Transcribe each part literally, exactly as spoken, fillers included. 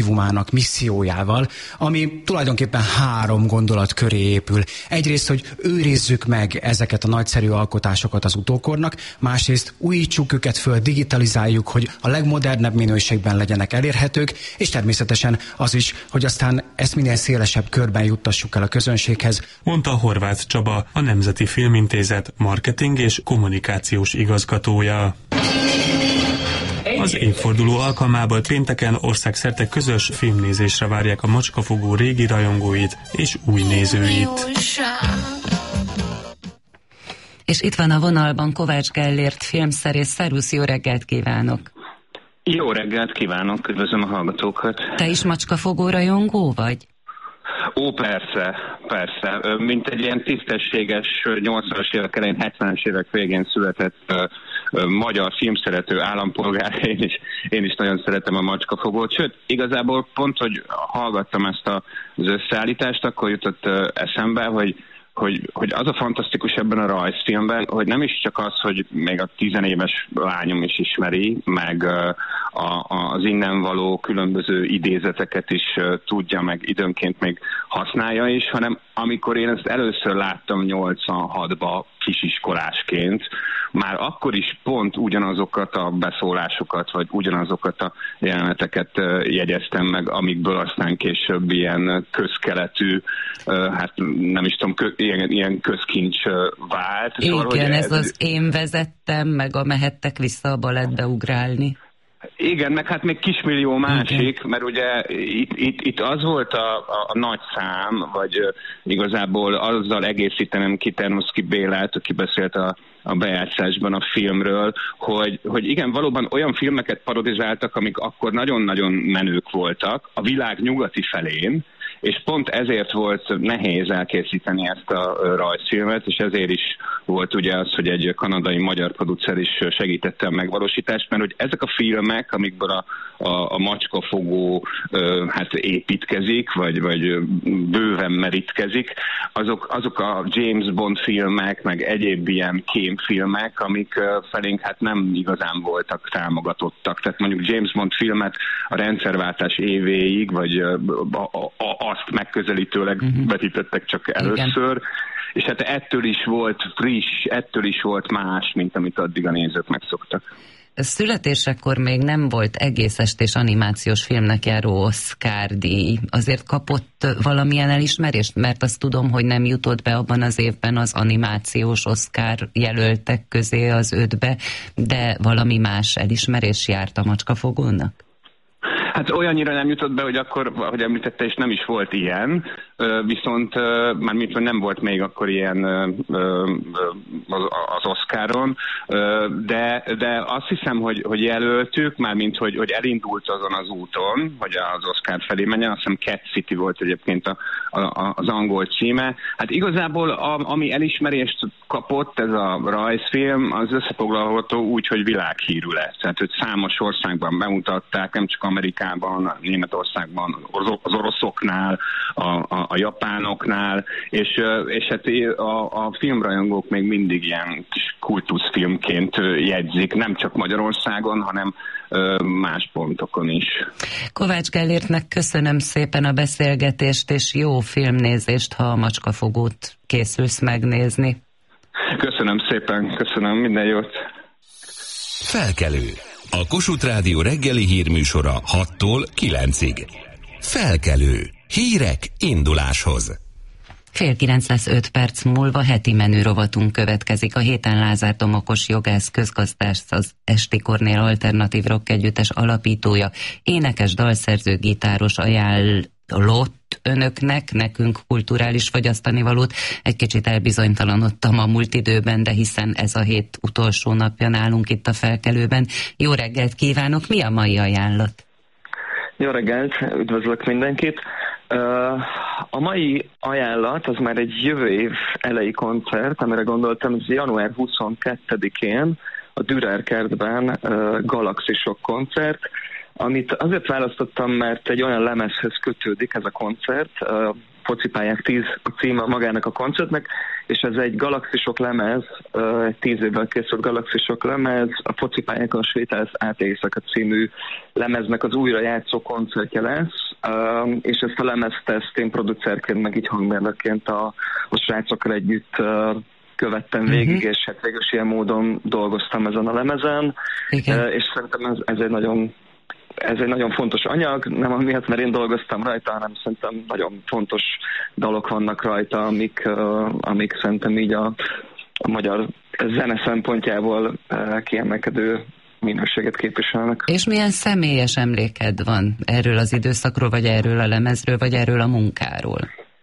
motivumának, missziójával, ami tulajdonképpen három gondolat köré épül. Egyrészt, hogy őrizzük meg ezeket a nagyszerű alkotásokat az utókornak, másrészt újítsuk őket föl, digitalizáljuk, hogy a legmodernebb minőségben legyenek elérhetők, és természetesen az is, hogy aztán ezt minél szélesebb körben juttassuk el a közönséghez. Mondta Horváth Csaba, a Nemzeti Filmintézet marketing és kommunikációs igazgatója. Az évforduló alkalmából pénteken országszerte közös filmnézésre várják a Macskafogó régi rajongóit és új nézőit. És itt van a vonalban Kovács Gellért filmszerész. Szervusz, jó reggelt kívánok! Jó reggelt kívánok, üdvözlöm a hallgatókat! Te is Macskafogó rajongó vagy? Ó, persze, persze. Mint egy ilyen tisztességes nyolcvanas évek elején, hetvenes évek végén született uh, uh, magyar filmszerető állampolgár, én is, én is nagyon szeretem a Macskafogót. Sőt, igazából pont, hogy hallgattam ezt a, az összeállítást, akkor jutott uh, eszembe, hogy Hogy, hogy az a fantasztikus ebben a rajzfilmben, hogy nem is csak az, hogy még a tizenéves lányom is ismeri, meg a, a, az innen való különböző idézeteket is tudja, meg időnként még használja is, hanem amikor én ezt először láttam nyolcvanhatban kisiskolásként, már akkor is pont ugyanazokat a beszólásokat, vagy ugyanazokat a jeleneteket jegyeztem meg, amikből aztán később ilyen közkeletű, hát nem is tudom, kö, ilyen, ilyen közkincs vált. Igen, szóval, ez, ez az én vezettem, meg a mehettek vissza a balettbe ugrálni. Igen, meg hát még kismillió másik, okay. Mert ugye itt, itt, itt az volt a, a, a nagy szám, vagy uh, igazából azzal egészítenem ki Ternoszky Bélát, aki beszélt a, a bejátszásban a filmről, hogy, hogy igen, valóban olyan filmeket parodizáltak, amik akkor nagyon-nagyon menők voltak a világ nyugati felén, és pont ezért volt nehéz elkészíteni ezt a rajzfilmet, és ezért is volt ugye az, hogy egy kanadai magyar producer is segítette a megvalósítást, mert hogy ezek a filmek, amikből a, a, a Macskafogó hát építkezik, vagy, vagy bőven merítkezik, azok, azok a James Bond filmek, meg egyéb ilyen kémfilmek, amik felénk hát nem igazán voltak támogatottak. Tehát mondjuk James Bond filmet a rendszerváltás évéig, vagy a, a, a azt megközelítőleg uh-huh. vetítettek csak először, igen. És hát ettől is volt friss, ettől is volt más, mint amit addig a nézők megszoktak. Születésekor még nem volt egész estés animációs filmnek járó Oscar-díj. Azért kapott valamilyen elismerést? Mert azt tudom, hogy nem jutott be abban az évben az animációs Oscar jelöltek közé az ötbe, de valami más elismerés járt a Macskafogónak? Hát olyannyira nem jutott be, hogy akkor, ahogy említette, és nem is volt ilyen, viszont mármint nem volt még akkor ilyen az Oscaron, de, de azt hiszem, hogy, hogy jelöltük, mármint hogy, hogy elindult azon az úton, hogy az Oscar felé menjen, azt hiszem Cat City volt egyébként a, a, az angol címe. Hát igazából a, ami elismerést kapott ez a rajzfilm, az összefoglalható úgy, hogy világhírű lett. Tehát, hogy számos országban bemutatták, nem csak Amerikában, Németországban, az oroszoknál, a, a, a japánoknál, és, és hát a, a filmrajongók még mindig ilyen kis kultuszfilmként jegyzik, nem csak Magyarországon, hanem más pontokon is. Kovács Gellértnek köszönöm szépen a beszélgetést, és jó filmnézést, ha a Macskafogót készülsz megnézni. Köszönöm szépen, köszönöm, minden jót. Felkelő. A Kossuth Rádió reggeli hírműsora hattól kilencig. Felkelő. Hírek induláshoz. Fél kilenc lesz öt perc múlva, heti menü rovatunk következik. A héten Lázár Domokos jogász, közgazdász, az Esti Kornél alternatív rock együttes alapítója, énekes, dalszerző, gitáros ajánlott önöknek, nekünk kulturális fogyasztanivalót. Egy kicsit elbizonytalanodtam a múlt időben, de hiszen ez a hét utolsó napja nálunk itt a Felkelőben. Jó reggelt kívánok! Mi a mai ajánlat? Jó reggelt! Üdvözlök mindenkit! A mai ajánlat az már egy jövő év elejé koncert, amire gondoltam, ez január huszonkettedikén a Dürer kertben Galaxisok koncert. amit azért választottam, mert egy olyan lemezhez kötődik ez a koncert, Focipályák tíz a címe magának a koncertnek, és ez egy Galaxisok lemez, egy tíz évvel készült Galaxisok lemez, a Focipályákon sétálsz át éjszaka című lemeznek az újrajátszó koncertje lesz, és ezt a lemezt ezt én producerként, meg így hangmérnökként a, a srácokkal együtt követtem végig, uh-huh. és hát végül ilyen módon dolgoztam ezen a lemezen, igen. és szerintem ez, ez egy nagyon Ez egy nagyon fontos anyag, nem amiatt, mert én dolgoztam rajta, hanem szerintem nagyon fontos dalok vannak rajta, amik, uh, amik szerintem így a, a magyar zene szempontjából uh, kiemelkedő minőséget képviselnek. És milyen személyes emléked van erről az időszakról, vagy erről a lemezről, vagy erről a munkáról?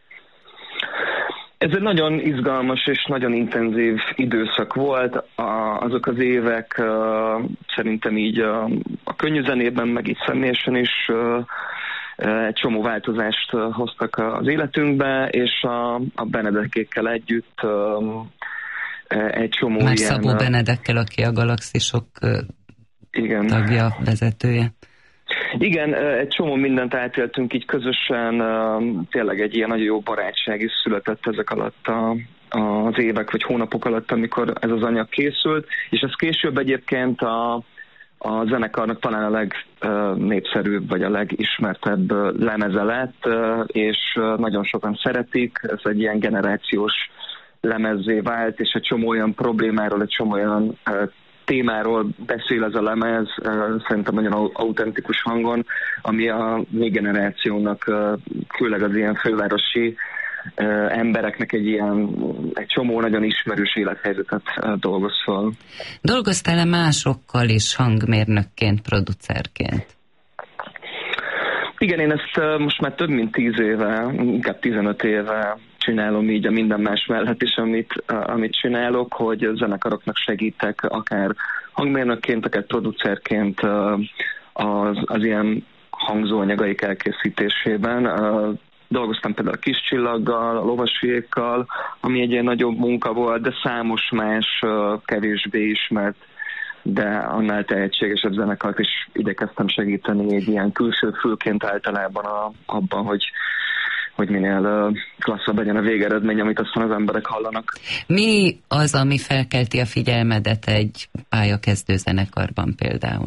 Ez egy nagyon izgalmas és nagyon intenzív időszak volt. A, azok az évek uh, szerintem így uh, a könnyű zenében, meg így személyesen is uh, egy csomó változást uh, hoztak az életünkbe, és a, a Benedekkékkel együtt uh, egy csomó Már ilyen... Szabó Benedekkel, aki a Galaxisok uh, igen. tagja, vezetője. Igen, egy csomó mindent átéltünk így közösen, tényleg egy ilyen nagyon jó barátság is született ezek alatt a, az évek vagy hónapok alatt, amikor ez az anyag készült, és ez később egyébként a, a zenekarnak talán a legnépszerűbb vagy a legismertebb lemeze lett, és nagyon sokan szeretik, ez egy ilyen generációs lemezzé vált, és egy csomó olyan problémáról, egy csomó olyan témáról beszél ez a lemez, szerintem nagyon autentikus hangon, ami a mi generációnak, főleg az ilyen fővárosi embereknek egy ilyen, egy csomó nagyon ismerős élethelyzetet dolgoz fel. Dolgoztál-e másokkal is hangmérnökként, producerként? Igen, én ezt most már több mint tíz éve, inkább tizenöt éve csinálom így a minden más mellett is, amit, amit csinálok, hogy zenekaroknak segítek, akár hangmérnökként, akár producerként az, az ilyen hangzóanyagaik elkészítésében. Dolgoztam például a Kis Csillaggal, a Lovasfiékkal, ami egy ilyen nagyobb munka volt, de számos más kevésbé ismert, de annál tehetségesebb zenekart is igyekeztem segíteni egy ilyen külső fülként általában a, abban, hogy hogy minél klasszabb legyen a végeredmény, amit aztán az emberek hallanak. Mi az, ami felkelti a figyelmedet egy pályakezdő zenekarban például?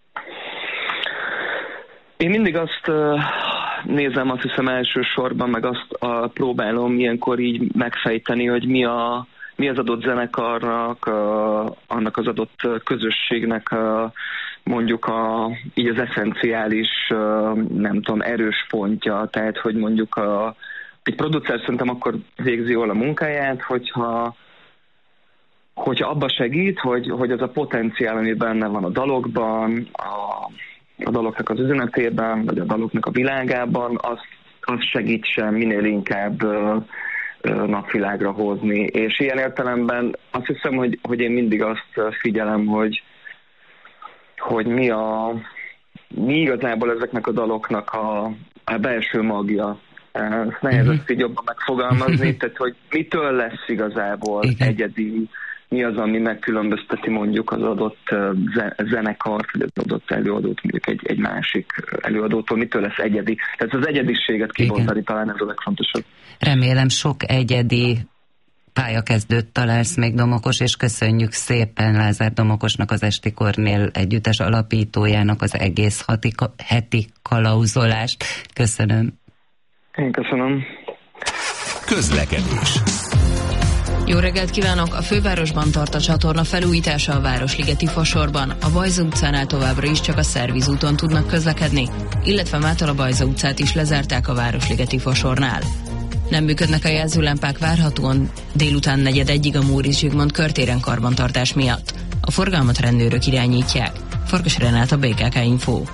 Én mindig azt uh, nézem, azt hiszem elsősorban, meg azt uh, próbálom ilyenkor így megfejteni, hogy mi, a, mi az adott zenekarnak, uh, annak az adott közösségnek uh, mondjuk a, így az eszenciális, nem tudom, erős pontja, tehát hogy mondjuk a, egy producer szerintem akkor végzi jól a munkáját, hogyha, hogyha abba segít, hogy, hogy az a potenciál, ami benne van a dalokban, a, a daloknak az üzenetében, vagy a daloknak a világában, azt, azt segítsen minél inkább napvilágra hozni. És ilyen értelemben azt hiszem, hogy, hogy én mindig azt figyelem, hogy hogy mi, a, mi igazából ezeknek a daloknak a, a belső magja. Ezt nehéz uh-huh. ezt így jobban megfogalmazni, tehát hogy mitől lesz igazából igen. egyedi, mi az, ami megkülönbözteti mondjuk az adott zenekart, vagy az adott előadót, mondjuk egy, egy másik előadótól, mitől lesz egyedi. Tehát az egyediséget kibontani talán ez a legfontosabb. Remélem sok egyedi pályakezdőt találsz még, Domokos, és köszönjük szépen Lázár Domokosnak, az Esti Kornél együttes alapítójának az egész hati, heti kalauzolást. Köszönöm. Én köszönöm. Közlekedés. Jó reggelt kívánok! A fővárosban tart a csatorna felújítása a Városligeti Fasorban. A Bajza utcánál továbbra is csak a Szervízúton tudnak közlekedni, illetve mától a Bajza utcát is lezárták a Városligeti Fasornál. Nem működnek a jelzőlámpák várhatóan délután negyed egyig a Móricz Zsigmond körtéren karbantartás miatt. A forgalmat rendőrök irányítják. Farkas Renát, a bé ká ká Info.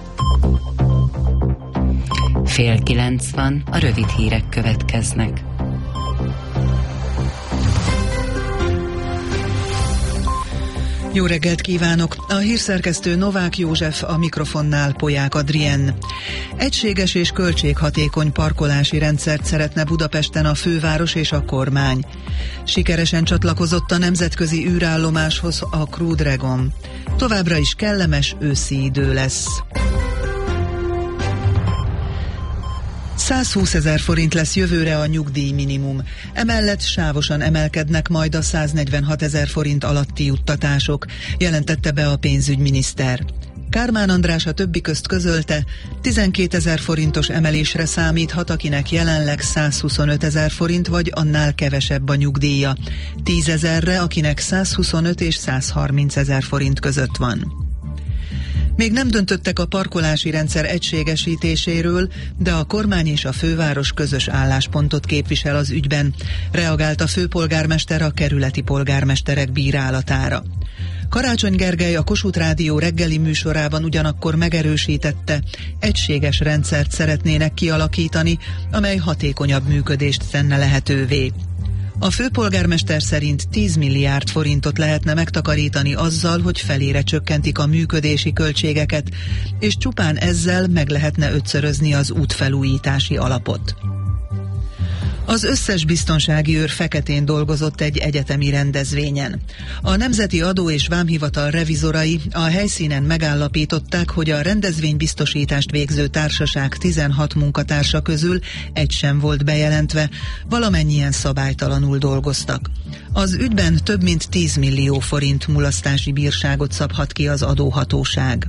Fél kilenc van, a rövid hírek következnek. Jó reggelt kívánok! A hírszerkesztő Novák József, a mikrofonnál Polyák Adrien. Egységes és költséghatékony parkolási rendszert szeretne Budapesten a főváros és a kormány. Sikeresen csatlakozott a nemzetközi űrállomáshoz a Crew Dragon. Továbbra is kellemes őszi idő lesz. százhúszezer forint lesz jövőre a nyugdíj minimum. Emellett sávosan emelkednek majd a száznegyvenhatezer forint alatti juttatások, jelentette be a pénzügyminiszter. Kármán András a többi közt közölte, tizenkétezer forintos emelésre számíthat, akinek jelenleg százhuszonötezer forint vagy annál kevesebb a nyugdíja, tízezerre, akinek százhuszonöt és százharmincezer forint között van. Még nem döntöttek a parkolási rendszer egységesítéséről, de a kormány és a főváros közös álláspontot képvisel az ügyben, reagált a főpolgármester a kerületi polgármesterek bírálatára. Karácsony Gergely a Kossuth Rádió reggeli műsorában ugyanakkor megerősítette, egységes rendszert szeretnének kialakítani, amely hatékonyabb működést tenne lehetővé. A főpolgármester szerint tíz milliárd forintot lehetne megtakarítani azzal, hogy felére csökkentik a működési költségeket, és csupán ezzel meg lehetne ötszörözni az útfelújítási alapot. Az összes biztonsági őr feketén dolgozott egy egyetemi rendezvényen. A Nemzeti Adó és Vámhivatal revizorai a helyszínen megállapították, hogy a rendezvénybiztosítást végző társaság tizenhat munkatársa közül egy sem volt bejelentve, valamennyien szabálytalanul dolgoztak. Az ügyben több mint tíz millió forint mulasztási bírságot szabhat ki az adóhatóság.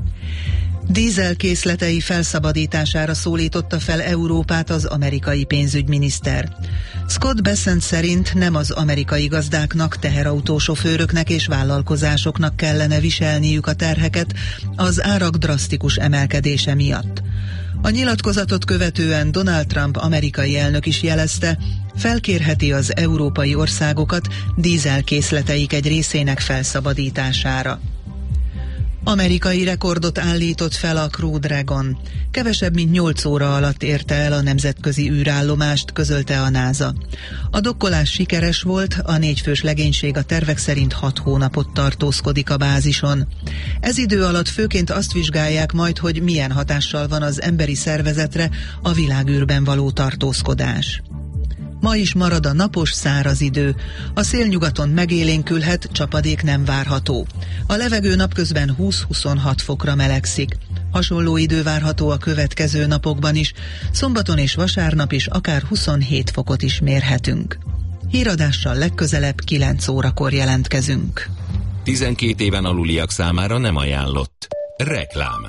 Dízel készletei felszabadítására szólította fel Európát az amerikai pénzügyminiszter. Scott Bessent szerint nem az amerikai gazdáknak, teherautósofőröknek és vállalkozásoknak kellene viselniük a terheket az árak drasztikus emelkedése miatt. A nyilatkozatot követően Donald Trump amerikai elnök is jelezte, felkérheti az európai országokat dízel készleteik egy részének felszabadítására. Amerikai rekordot állított fel a Crew Dragon. Kevesebb mint nyolc óra alatt érte el a nemzetközi űrállomást, közölte a NASA. A dokkolás sikeres volt, a négyfős legénység a tervek szerint hat hónapot tartózkodik a bázison. Ez idő alatt főként azt vizsgálják majd, hogy milyen hatással van az emberi szervezetre a világűrben való tartózkodás. Ma is marad a napos, száraz idő. A szélnyugaton megélénkülhet, csapadék nem várható. A levegő napközben húsz-huszonhat fokra melegszik. Hasonló idő várható a következő napokban is. Szombaton és vasárnap is akár huszonhét fokot is mérhetünk. Híradással legközelebb kilenc órakor jelentkezünk. tizenkét éven aluliak számára nem ajánlott. Reklám.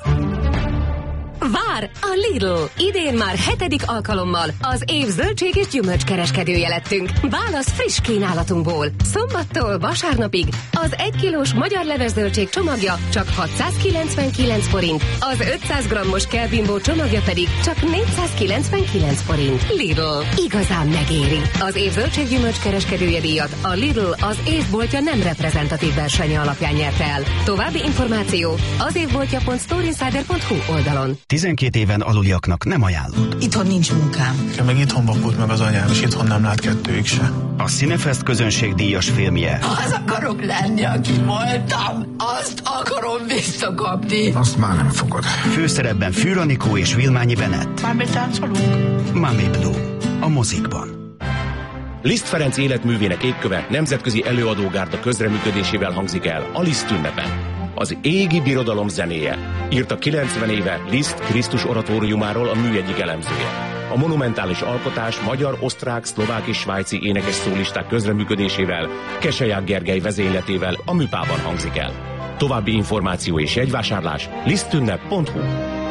Vár a Lidl! Idén már hetedik alkalommal az év zöldség és gyümölcskereskedője lettünk. Válasz friss kínálatunkból. Szombattól vasárnapig az egy kilós magyar leves zöldség csomagja csak hatszázkilencvenkilenc forint, az ötszáz grammos Kelbimbó csomagja pedig csak négyszázkilencvenkilenc forint. Lidl. Igazán megéri. Az év zöldség gyümölcskereskedője díjat a Lidl az évboltja nem reprezentatív versenye alapján nyerte el. További információ az évboltja pont storeinsider pont hu oldalon. tizenkét éven aluliaknak nem ajánlott. Itthon nincs munkám. Ja, meg itthon vakult meg az anyám, és itthon nem lát kettőig se. A Cinefest közönségdíjas filmje. Az akarok lenni, aki voltam. Azt akarom visszakapni. Azt már nem fogod. Főszerepben Fűr Anikó és Vilmányi Bennett. Már betáncolunk? Mami Blue. A mozikban. Liszt Ferenc életművének égköve nemzetközi előadógárda közreműködésével hangzik el a Liszt ünnepe. Az égi birodalom zenéje, írta kilencven éve Liszt Krisztus oratóriumáról a mű egyik elemzője. A monumentális alkotás magyar, osztrák, szlovák és svájci énekes szólisták közreműködésével, Keselyák Gergely vezényletével a Műpában hangzik el. További információ és jegyvásárlás lisztünnep pont hu.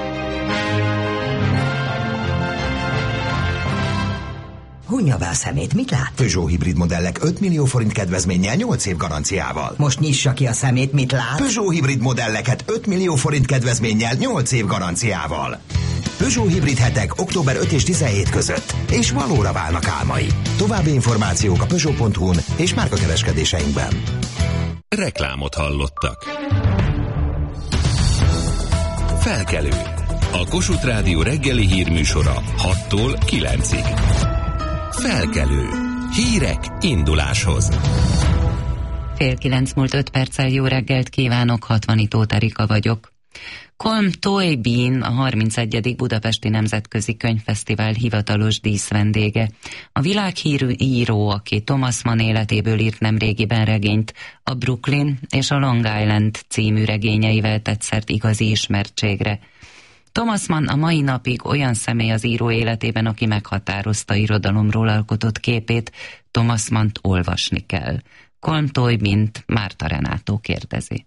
Hunja be a szemét, mit lát? Peugeot hibrid modellek öt millió forint kedvezménnyel nyolc év garanciával. Most nyissa ki a szemét, mit lát? Peugeot hibrid modelleket öt millió forint kedvezménnyel nyolc év garanciával. Peugeot hibrid hetek október ötödike és tizenhetedike között, és valóra válnak álmai. További információk a peugeot pont hu-n és márkakereskedéseinkben. Reklámot hallottak. Felkelő. A Kossuth Rádió reggeli hírműsora hattól kilencig. Felkelő. Hírek induláshoz. Fél kilenc múlt öt perccel jó reggelt kívánok, Hatvanitó Erika vagyok. Colm Tóibín, a harmincegyedik Budapesti Nemzetközi Könyvfesztivál hivatalos díszvendége. A világhírű író, aki Thomas Mann életéből írt nemrégiben regényt, a Brooklyn és a Long Island című regényeivel tett szert igazi ismertségre. Thomas Mann a mai napig olyan személy az író életében, aki meghatározta irodalomról alkotott képét. Thomas Mannt olvasni kell. Kolmtoy, mint Márta Renátó kérdezi.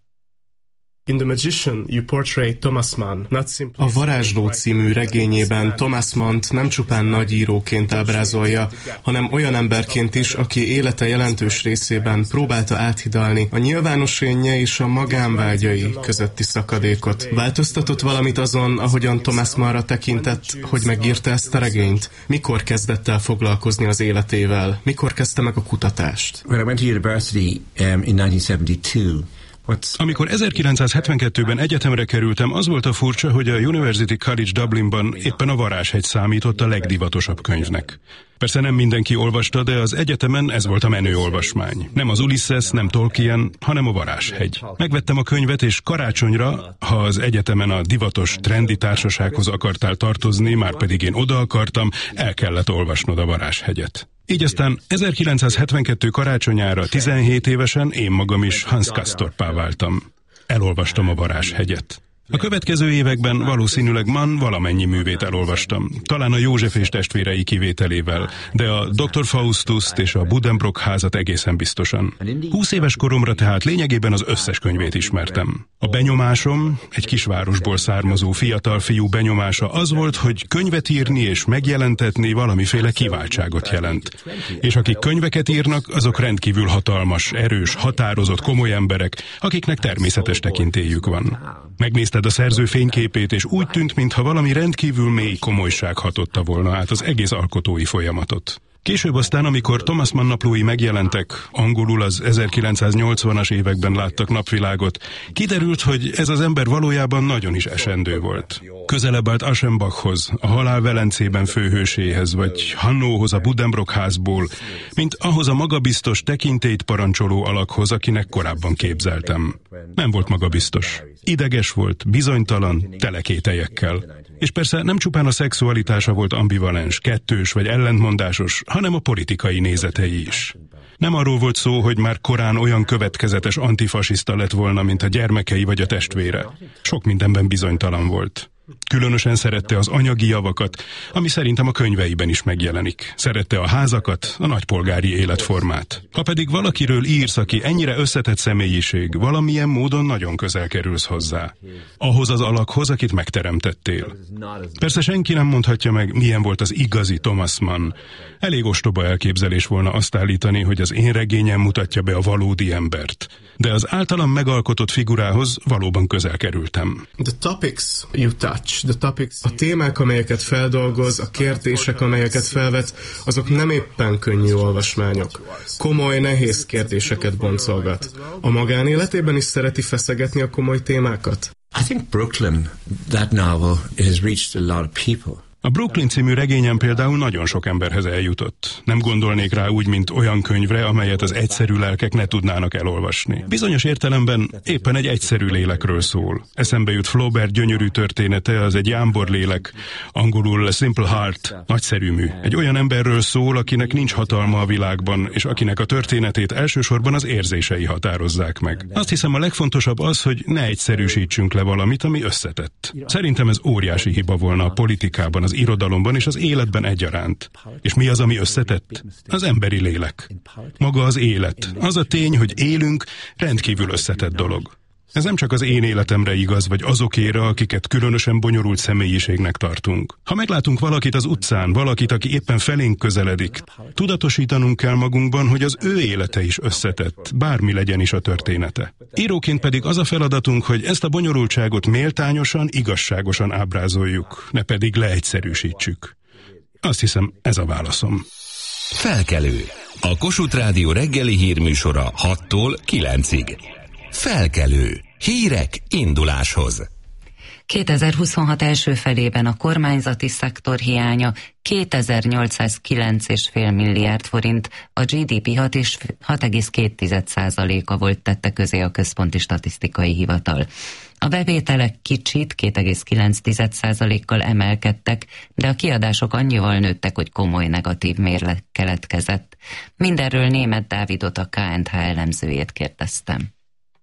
In The Magician, you portray Thomas Mann, not simply... A Varázsló című regényében Thomas Mannt nem csupán nagy íróként ábrázolja, hanem olyan emberként is, aki élete jelentős részében próbálta áthidalni a nyilvános énje és a magánvágyai közötti szakadékot. Változtatott valamit azon, ahogyan Thomas Mannra tekintett, hogy megírta ezt a regényt? Mikor kezdett el foglalkozni az életével? Mikor kezdte meg a kutatást? When I went to university um, in nineteen seventy-two, amikor ezerkilencszázhetvenkettőben egyetemre kerültem, az volt a furcsa, hogy a University College Dublinban éppen a Varázshegy számított a legdivatosabb könyvnek. Persze nem mindenki olvasta, de az egyetemen ez volt a menő olvasmány. Nem az Ulysses, nem Tolkien, hanem a Varázshegy. Megvettem a könyvet, és karácsonyra, ha az egyetemen a divatos, trendi társasághoz akartál tartozni, már pedig én oda akartam, el kellett olvasnod a Varázshegyet. Így aztán ezerkilencszázhetvenkettő karácsonyára tizenhét évesen én magam is Hans Castorpá váltam. Elolvastam a Varázshegyet. A következő években valószínűleg Mann valamennyi művét elolvastam, talán a József és testvérei kivételével, de a doktor Faustuszt és a Buddenbrock házat egészen biztosan. Húsz éves koromra tehát lényegében az összes könyvét ismertem. A benyomásom, egy kisvárosból származó fiatal fiú benyomása az volt, hogy könyvet írni és megjelentetni valamiféle kiváltságot jelent. És akik könyveket írnak, azok rendkívül hatalmas, erős, határozott, komoly emberek, akiknek természetes tekintélyük van. Megnézted a szerző fényképét, és úgy tűnt, mintha valami rendkívül mély komolyság hatotta volna át az egész alkotói folyamatot. Később aztán, amikor Thomas Mann naplói megjelentek, angolul az ezerkilencszáznyolcvanas években láttak napvilágot, kiderült, hogy ez az ember valójában nagyon is esendő volt. Közelebb állt Aschenbachhoz, a Halál Velencében főhőséhez, vagy Hannóhoz a Buddenbrock házból, mint ahhoz a magabiztos, tekintélyt parancsoló alakhoz, akinek korábban képzeltem. Nem volt magabiztos. Ideges volt, bizonytalan, tele kételyekkel. És persze nem csupán a szexualitása volt ambivalens, kettős vagy ellentmondásos, hanem a politikai nézetei is. Nem arról volt szó, hogy már korán olyan következetes antifasiszta lett volna, mint a gyermekei vagy a testvére. Sok mindenben bizonytalan volt. Különösen szerette az anyagi javakat, ami szerintem a könyveiben is megjelenik. Szerette a házakat, a nagypolgári életformát. Ha pedig valakiről írsz, aki ennyire összetett személyiség, valamilyen módon nagyon közel kerülsz hozzá. Ahhoz az alakhoz, akit megteremtettél. Persze senki nem mondhatja meg, milyen volt az igazi Thomas Mann. Elég ostoba elképzelés volna azt állítani, hogy az én regényem mutatja be a valódi embert. De az általam megalkotott figurához valóban közel kerültem. The topics you touch, the topics... A témák, amelyeket feldolgoz, a kérdések, amelyeket felvet, azok nem éppen könnyű olvasmányok. Komoly, nehéz kérdéseket boncolgat. A magánéletében is szereti feszegetni a komoly témákat? I think Brooklyn, that novel, it has reached a lot of people. A Brooklyn című regényem például nagyon sok emberhez eljutott. Nem gondolnék rá úgy, mint olyan könyvre, amelyet az egyszerű lelkek ne tudnának elolvasni. Bizonyos értelemben éppen egy egyszerű lélekről szól. Eszembe jut Flaubert gyönyörű története, az egy jámbor lélek, angolul Simple Heart, nagyszerű mű. Egy olyan emberről szól, akinek nincs hatalma a világban, és akinek a történetét elsősorban az érzései határozzák meg. Azt hiszem, a legfontosabb az, hogy ne egyszerűsítsünk le valamit, ami összetett. Szerintem ez óriási hiba volna a politikában, az irodalomban és az életben egyaránt. És mi az, ami összetett? Az emberi lélek. Maga az élet. Az a tény, hogy élünk, rendkívül összetett dolog. Ez nem csak az én életemre igaz, vagy azokéra, akiket különösen bonyolult személyiségnek tartunk. Ha meglátunk valakit az utcán, valakit, aki éppen felénk közeledik, tudatosítanunk kell magunkban, hogy az ő élete is összetett, bármi legyen is a története. Íróként pedig az a feladatunk, hogy ezt a bonyolultságot méltányosan, igazságosan ábrázoljuk, ne pedig leegyszerűsítsük. Azt hiszem, ez a válaszom. Felkelő. A Kossuth Rádió reggeli hírműsora hattól kilencig. Felkelő. Hírek induláshoz. kétezer-huszonhat első felében a kormányzati szektor hiánya kétezer-nyolcszázkilenc egész öt milliárd forint, a gé dé pé hat egész két százaléka volt, tette közé a Központi Statisztikai Hivatal. A bevételek kicsit két egész kilenc százalékkal emelkedtek, de a kiadások annyival nőttek, hogy komoly negatív mérleg keletkezett. Mindenről Németh Dávidot, a ká és há elemzőjét kérdeztem.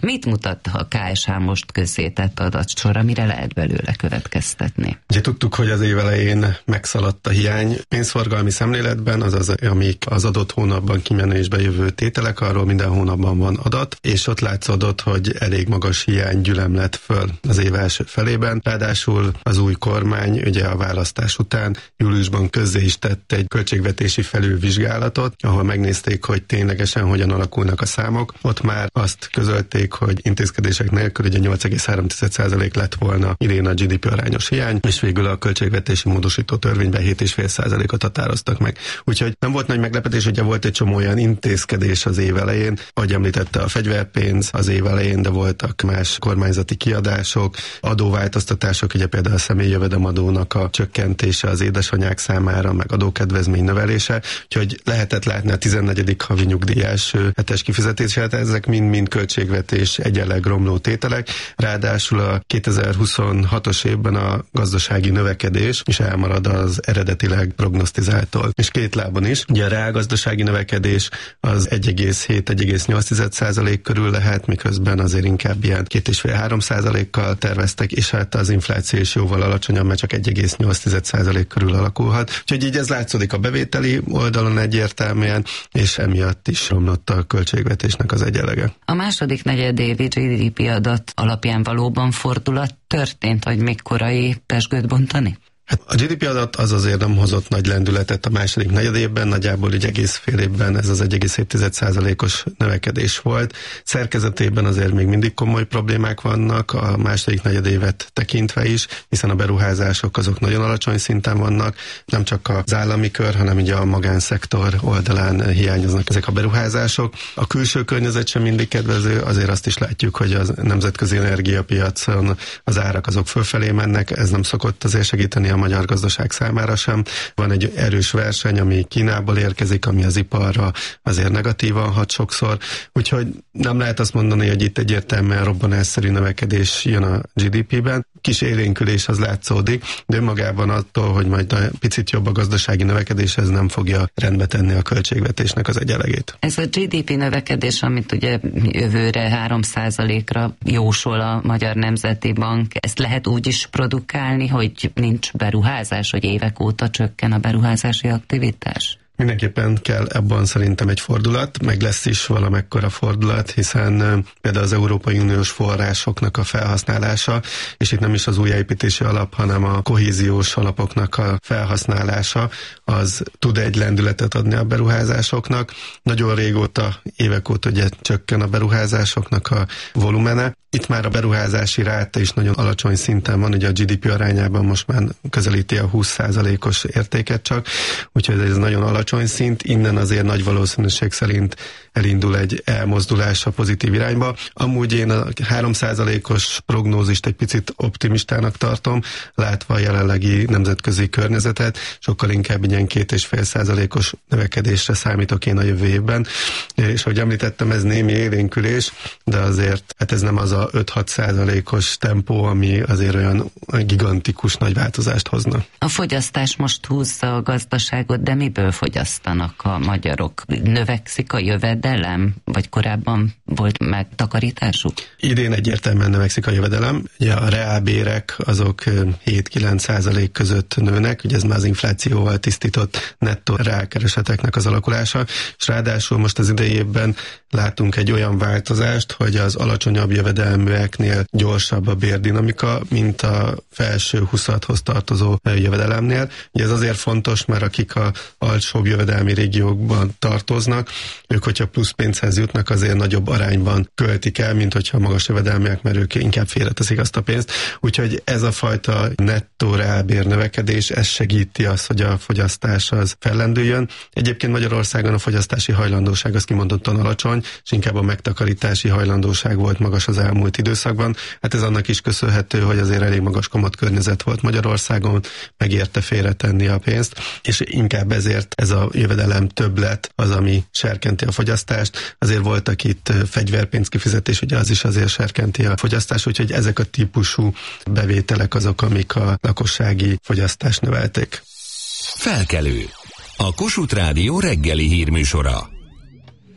Mit mutat a ká es há most közzétett adatsor, amire lehet belőle következtetni? Ugye tudtuk, hogy az év elején megszaladt a hiány pénzforgalmi szemléletben, azaz amik az adott hónapban kimenő és bejövő tételek, arról minden hónapban van adat, és ott látszódott, hogy elég magas hiány gyülemlett föl az év első felében. Ráadásul az új kormány ugye a választás után júliusban közzé is tett egy költségvetési felülvizsgálatot, ahol megnézték, hogy ténylegesen hogyan alakulnak a számok. Ott már azt közölték, hogy intézkedések nélkül ugye nyolc egész három százalék lett volna idén a gé dé pé arányos hiány, és végül a költségvetési módosító törvényben hét egész öt százalékot határoztak meg. Úgyhogy nem volt nagy meglepetés, ugye volt egy csomó olyan intézkedés az év elején, ahogy említette a fegyverpénz az év elején, de voltak más kormányzati kiadások, adóváltoztatások, ugye például a személyi jövedelemadónak a csökkentése az édesanyák számára, meg adókedvezmény növelése, úgyhogy lehetett látni a tizennegyedik havi nyugdíj első hetes kifizetését, ezek mind-mind költségvetés egyenleg romló tételek, ráadásul a kétezer-huszonhatos évben a gazdasági növekedés is elmarad az eredetileg prognosztizáltól. És két lábon is, ugye a reálgazdasági növekedés az egy egész hét - egy egész nyolc százalék körül lehet, miközben azért inkább ilyen két egész öt - három százalékkal terveztek, és hát az infláció is jóval alacsonyabb, mert csak egy egész nyolc százalék körül alakulhat. Úgyhogy így ez látszódik a bevételi oldalon egyértelműen, és emiatt is romlott a költségvetésnek az egyenlege. A második negyedévi gé dé pé adat alapján valóban fordulat történt, hogy még korai pezsgőt bontani? Hát a gé dé pé adat az azért nem hozott nagy lendületet a második negyedévben, nagyjából egy egész fél évben ez az egy egész hét százalékos növekedés volt. Szerkezetében azért még mindig komoly problémák vannak a második negyedévet tekintve is, hiszen a beruházások azok nagyon alacsony szinten vannak, nem csak az állami kör, hanem ugye a magánszektor oldalán hiányoznak ezek a beruházások. A külső környezet sem mindig kedvező, azért azt is látjuk, hogy a nemzetközi energiapiacon az árak azok fölfelé mennek, ez nem szokott azért segíteni a magyar gazdaság számára sem. Van egy erős verseny, ami Kínából érkezik, ami az iparra azért negatívan hat sokszor, úgyhogy nem lehet azt mondani, hogy itt egyértelműen robbanásszerű növekedés jön a gé dé pében. Kis élénkülés az látszódik, de önmagában attól, hogy majd picit jobb a gazdasági növekedés, ez nem fogja rendbe tenni a költségvetésnek az egyenlegét. Ez a gé dé pé növekedés, amit ugye jövőre három százalékra jósol a Magyar Nemzeti Bank, ezt lehet úgy is produkálni, hogy nincs beruházás, hogy évek óta csökken a beruházási aktivitás? Mindenképpen kell ebben szerintem egy fordulat, meg lesz is valamekkora fordulat, hiszen például az Európai Uniós forrásoknak a felhasználása, és itt nem is az újjáépítési alap, hanem a kohéziós alapoknak a felhasználása, az tud egy lendületet adni a beruházásoknak. Nagyon régóta, évek óta ugye csökken a beruházásoknak a volumene. Itt már a beruházási ráta is nagyon alacsony szinten van, ugye a gé dé pé arányában most már közelíti a húsz százalékos értéket csak, úgyhogy ez nagyon alacsony szint, innen azért nagy valószínűség szerint elindul egy elmozdulás a pozitív irányba. Amúgy én a három százalékos prognózist egy picit optimistának tartom, látva a jelenlegi nemzetközi környezetet, sokkal inkább ilyen két és fél százalékos növekedésre számítok én a jövő évben, és ahogy említettem, ez némi élénkülés, de azért hát ez nem az a öt-hat százalékos tempó, ami azért olyan gigantikus nagy változást hozna. A fogyasztás most húzza a gazdaságot, de miből fogyasztanak a magyarok? Növekszik a jövedelem, vagy korábban volt megtakarításuk? Idén egyértelműen növekszik a jövedelem. Ugye a reálbérek azok hét-kilenc százalék között nőnek, ugye ez már az inflációval tisztított nettó reálkereseteknek az alakulása, és ráadásul most az idei évben látunk egy olyan változást, hogy az alacsonyabb jövedelműeknél gyorsabb a bérdinamika, mint a felső huszadhoz tartozó jövedelemnél. Ugye ez azért fontos, mert akik a alsóbb jövedelmi régiókban tartoznak, ők, hogyha plusz pénzhez jutnak, azért nagyobb arányban költik el, mint hogyha magas jövedelmiek, mert ők inkább félreteszik azt a pénzt. Úgyhogy ez a fajta nettó reálbér növekedés, ez segíti azt, hogy a fogyasztás az fellendüljön. Egyébként Magyarországon a fogyasztási hajlandóság az kimondottan alacsony, és inkább a megtakarítási hajlandóság volt magas az elmúlt időszakban. Hát ez annak is köszönhető, hogy azért elég magas kamatkörnyezet volt Magyarországon, megérte félretenni a pénzt, és inkább ezért ez a jövedelem többlet az, ami serkenti a fogyasztást. Azért voltak itt fegyverpénz kifizetés, ugye az is azért serkenti a fogyasztást, úgyhogy ezek a típusú bevételek azok, amik a lakossági fogyasztást növelték. Felkelő. A Kossuth Rádió reggeli hírműsora.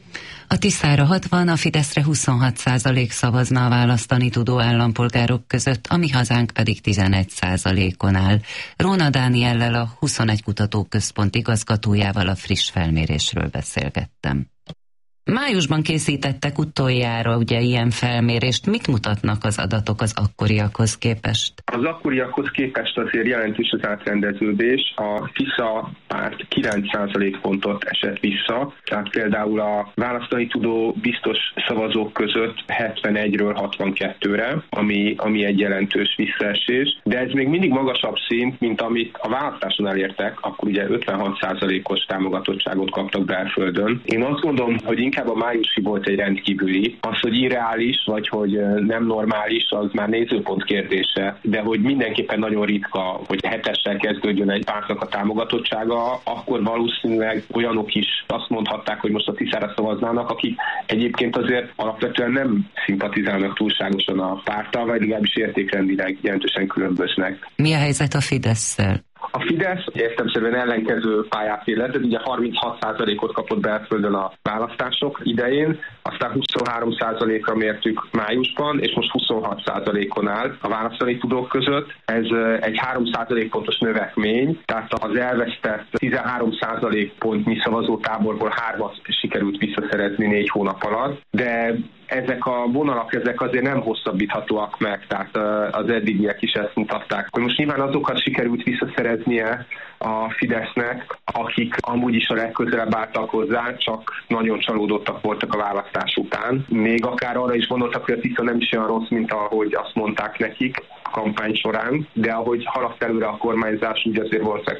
A Tiszára hatvan, a Fideszre huszonhat százalék szavazna a választani tudó állampolgárok között, a Mi Hazánk pedig tizenegy százalékon áll. Róna Dániellel, a huszonegy Kutatóközpont igazgatójával a friss felmérésről beszélgettem. Májusban készítettek utoljára ugye ilyen felmérést. Mit mutatnak az adatok az akkoriakhoz képest? Az akkoriakhoz képest azért jelentős az átrendeződés. A Tisza párt kilenc százalékpontot esett vissza, tehát például a választani tudó biztos szavazók között hetvenegyről hatvankettőre, ami, ami egy jelentős visszaesés. De ez még mindig magasabb szint, mint amit a választáson elértek, akkor ugye ötvenhat százalékos támogatottságot kaptak belföldön. Én azt gondolom, hogy inkább a májusi volt egy rendkívüli. Az, hogy irreális, vagy hogy nem normális, az már nézőpont kérdése, de hogy mindenképpen nagyon ritka, hogy hetessel kezdődjön egy pártnak a támogatottsága, akkor valószínűleg olyanok is azt mondhatták, hogy most a Tiszára szavaznának, akik egyébként azért alapvetően nem szimpatizálnak túlságosan a párttal, vagy legalábbis értékrendileg jelentősen különböznek. Mi a helyzet a Fidesszel? A Fidesz értelemszerűen ellenkező pályát élet, ugye harminchat százalékot kapott belföldön a választások idején, aztán huszonhárom százalékra mértük májusban, és most huszonhat százalékon áll a választani tudók között. Ez egy három százalékpontos növekmény, tehát az elvesztett tizenhárom százalékpontnyi szavazótáborból hármat sikerült visszaszerezni négy hónap alatt, de ezek a vonalak, ezek azért nem hosszabbíthatóak meg, tehát az eddigiek is ezt mutatták. Hogy most nyilván azokat sikerült visszaszereznie a Fidesznek, akik amúgy is a legközelebb álltak hozzá, csak nagyon csalódottak voltak a választás után. Még akár arra is gondoltak, hogy a Tisza nem is olyan rossz, mint ahogy azt mondták nekik a kampány során, de ahogy haladt előre a kormányzás, úgy azért voltak,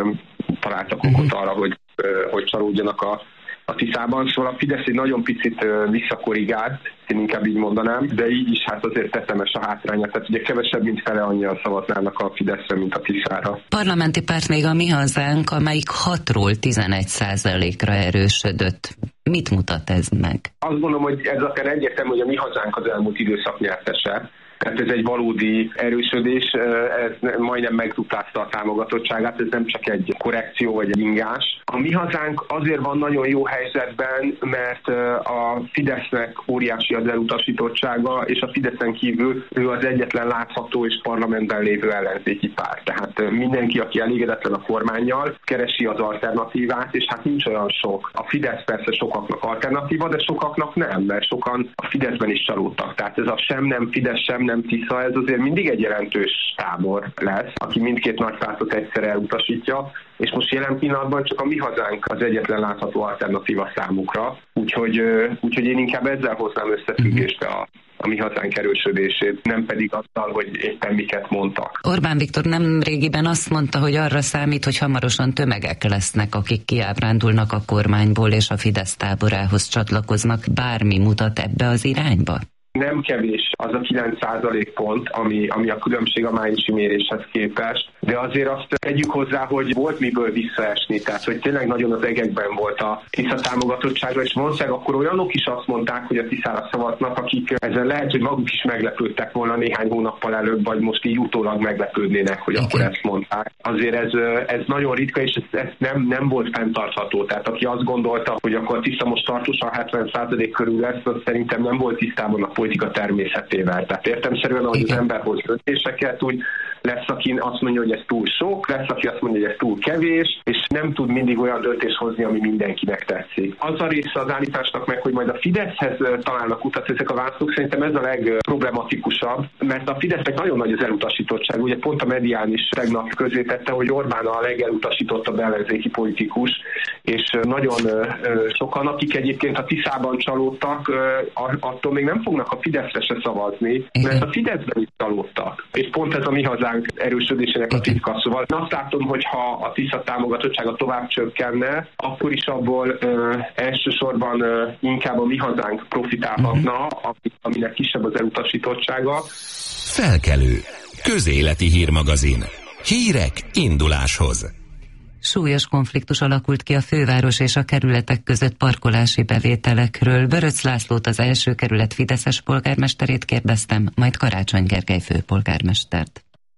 találtak okot arra, hogy, hogy csalódjanak a a Tiszában, szóval a Fidesz egy nagyon picit visszakorrigált, én inkább így mondanám, de így is hát azért tetemes a hátránya, tehát ugye kevesebb, mint fele annyian szavaznának a Fideszre, mint a Tiszára. Parlamenti párt még a Mi Hazánk, amelyik hatról tizenegy százalékra erősödött. Mit mutat ez meg? Azt gondolom, hogy ez akár egyértelmű, hogy a Mi Hazánk az elmúlt időszak nyertese. Tehát ez egy valódi erősödés, ez majdnem megduplázta a támogatottságát, ez nem csak egy korrekció vagy egy ingás. A Mi Hazánk azért van nagyon jó helyzetben, mert a Fidesznek óriási az elutasítottsága, és a Fideszen kívül ő az egyetlen látható és parlamentben lévő ellenzéki párt. Tehát mindenki, aki elégedetlen a kormánnyal, keresi az alternatívát, és hát nincs olyan sok. A Fidesz persze sokaknak alternatíva, de sokaknak nem, mert sokan a Fideszben is csalódtak. Tehát ez a sem nem Fidesz, sem nem nem Tisza, ez azért mindig egy jelentős tábor lesz, aki mindkét nagy pártot egyszerre elutasítja, és most jelen pillanatban csak a Mi Hazánk az egyetlen látható alternatíva számukra, úgyhogy, úgyhogy én inkább ezzel hoznám összefüggésbe a a Mi Hazánk erősödését, nem pedig azzal, hogy éppen miket mondtak. Orbán Viktor nem régiben azt mondta, hogy arra számít, hogy hamarosan tömegek lesznek, akik kiábrándulnak a kormányból és a Fidesz táborához csatlakoznak. Bármi mutat ebbe az irányba? Nem kevés az a kilenc százalékpont, ami, ami a különbség a májusi méréshez képest, de azért azt tegyük hozzá, hogy volt miből visszaesni, tehát hogy tényleg nagyon az egekben volt a Tisza támogatottsága, és valószínűleg akkor olyanok is azt mondták, hogy a Tiszára szavaznak, akik ezen lehet, hogy maguk is meglepődtek volna néhány hónappal előbb, vagy most így utólag meglepődnének, hogy okay. Akkor ezt mondták. Azért ez, ez nagyon ritka, és ez, ez nem, nem volt fenntartható. Tehát aki azt gondolta, hogy akkor a Tisza most tartósan hetven százalék körül lesz, az szerintem nem volt tisztában a politika természetével. Tehát értelemszerűen, ahogy az ember hoz döntéseket, úgy lesz, aki azt mondja, hogy ez túl sok, lesz, aki azt mondja, hogy ez túl kevés, és nem tud mindig olyan döntést hozni, ami mindenkinek tetszik. Az a része az állításnak meg, hogy majd a Fideszhez találnak utat ezek a választók, szerintem ez a legproblematikusabb, mert a Fidesznek nagyon nagy az elutasítottság. Ugye pont a Medián is tegnap közé tette, hogy Orbán a legelutasítottabb ellenzéki politikus, és nagyon sokan, akik egyébként a Tiszában csalódtak, attól még nem fognak a Fideszre se szavazni, mert a Fideszben is csalódtak. És pont ez a Mi Hazánk erősödésének a titka. Szóval én azt látom, hogy ha a Tisza támogatottsága tovább csökkenne, akkor is abból ö, elsősorban ö, inkább a Mi Hazánk profitálhatna, aminek kisebb az elutasítottsága. Felkelő. Közéleti hírmagazin. Hírek induláshoz. Súlyos konfliktus alakult ki a főváros és a kerületek között parkolási bevételekről. Böröcz Lászlót, az első kerület fideszes polgármesterét kérdeztem, majd Karácsony Gergely főpolgármestert.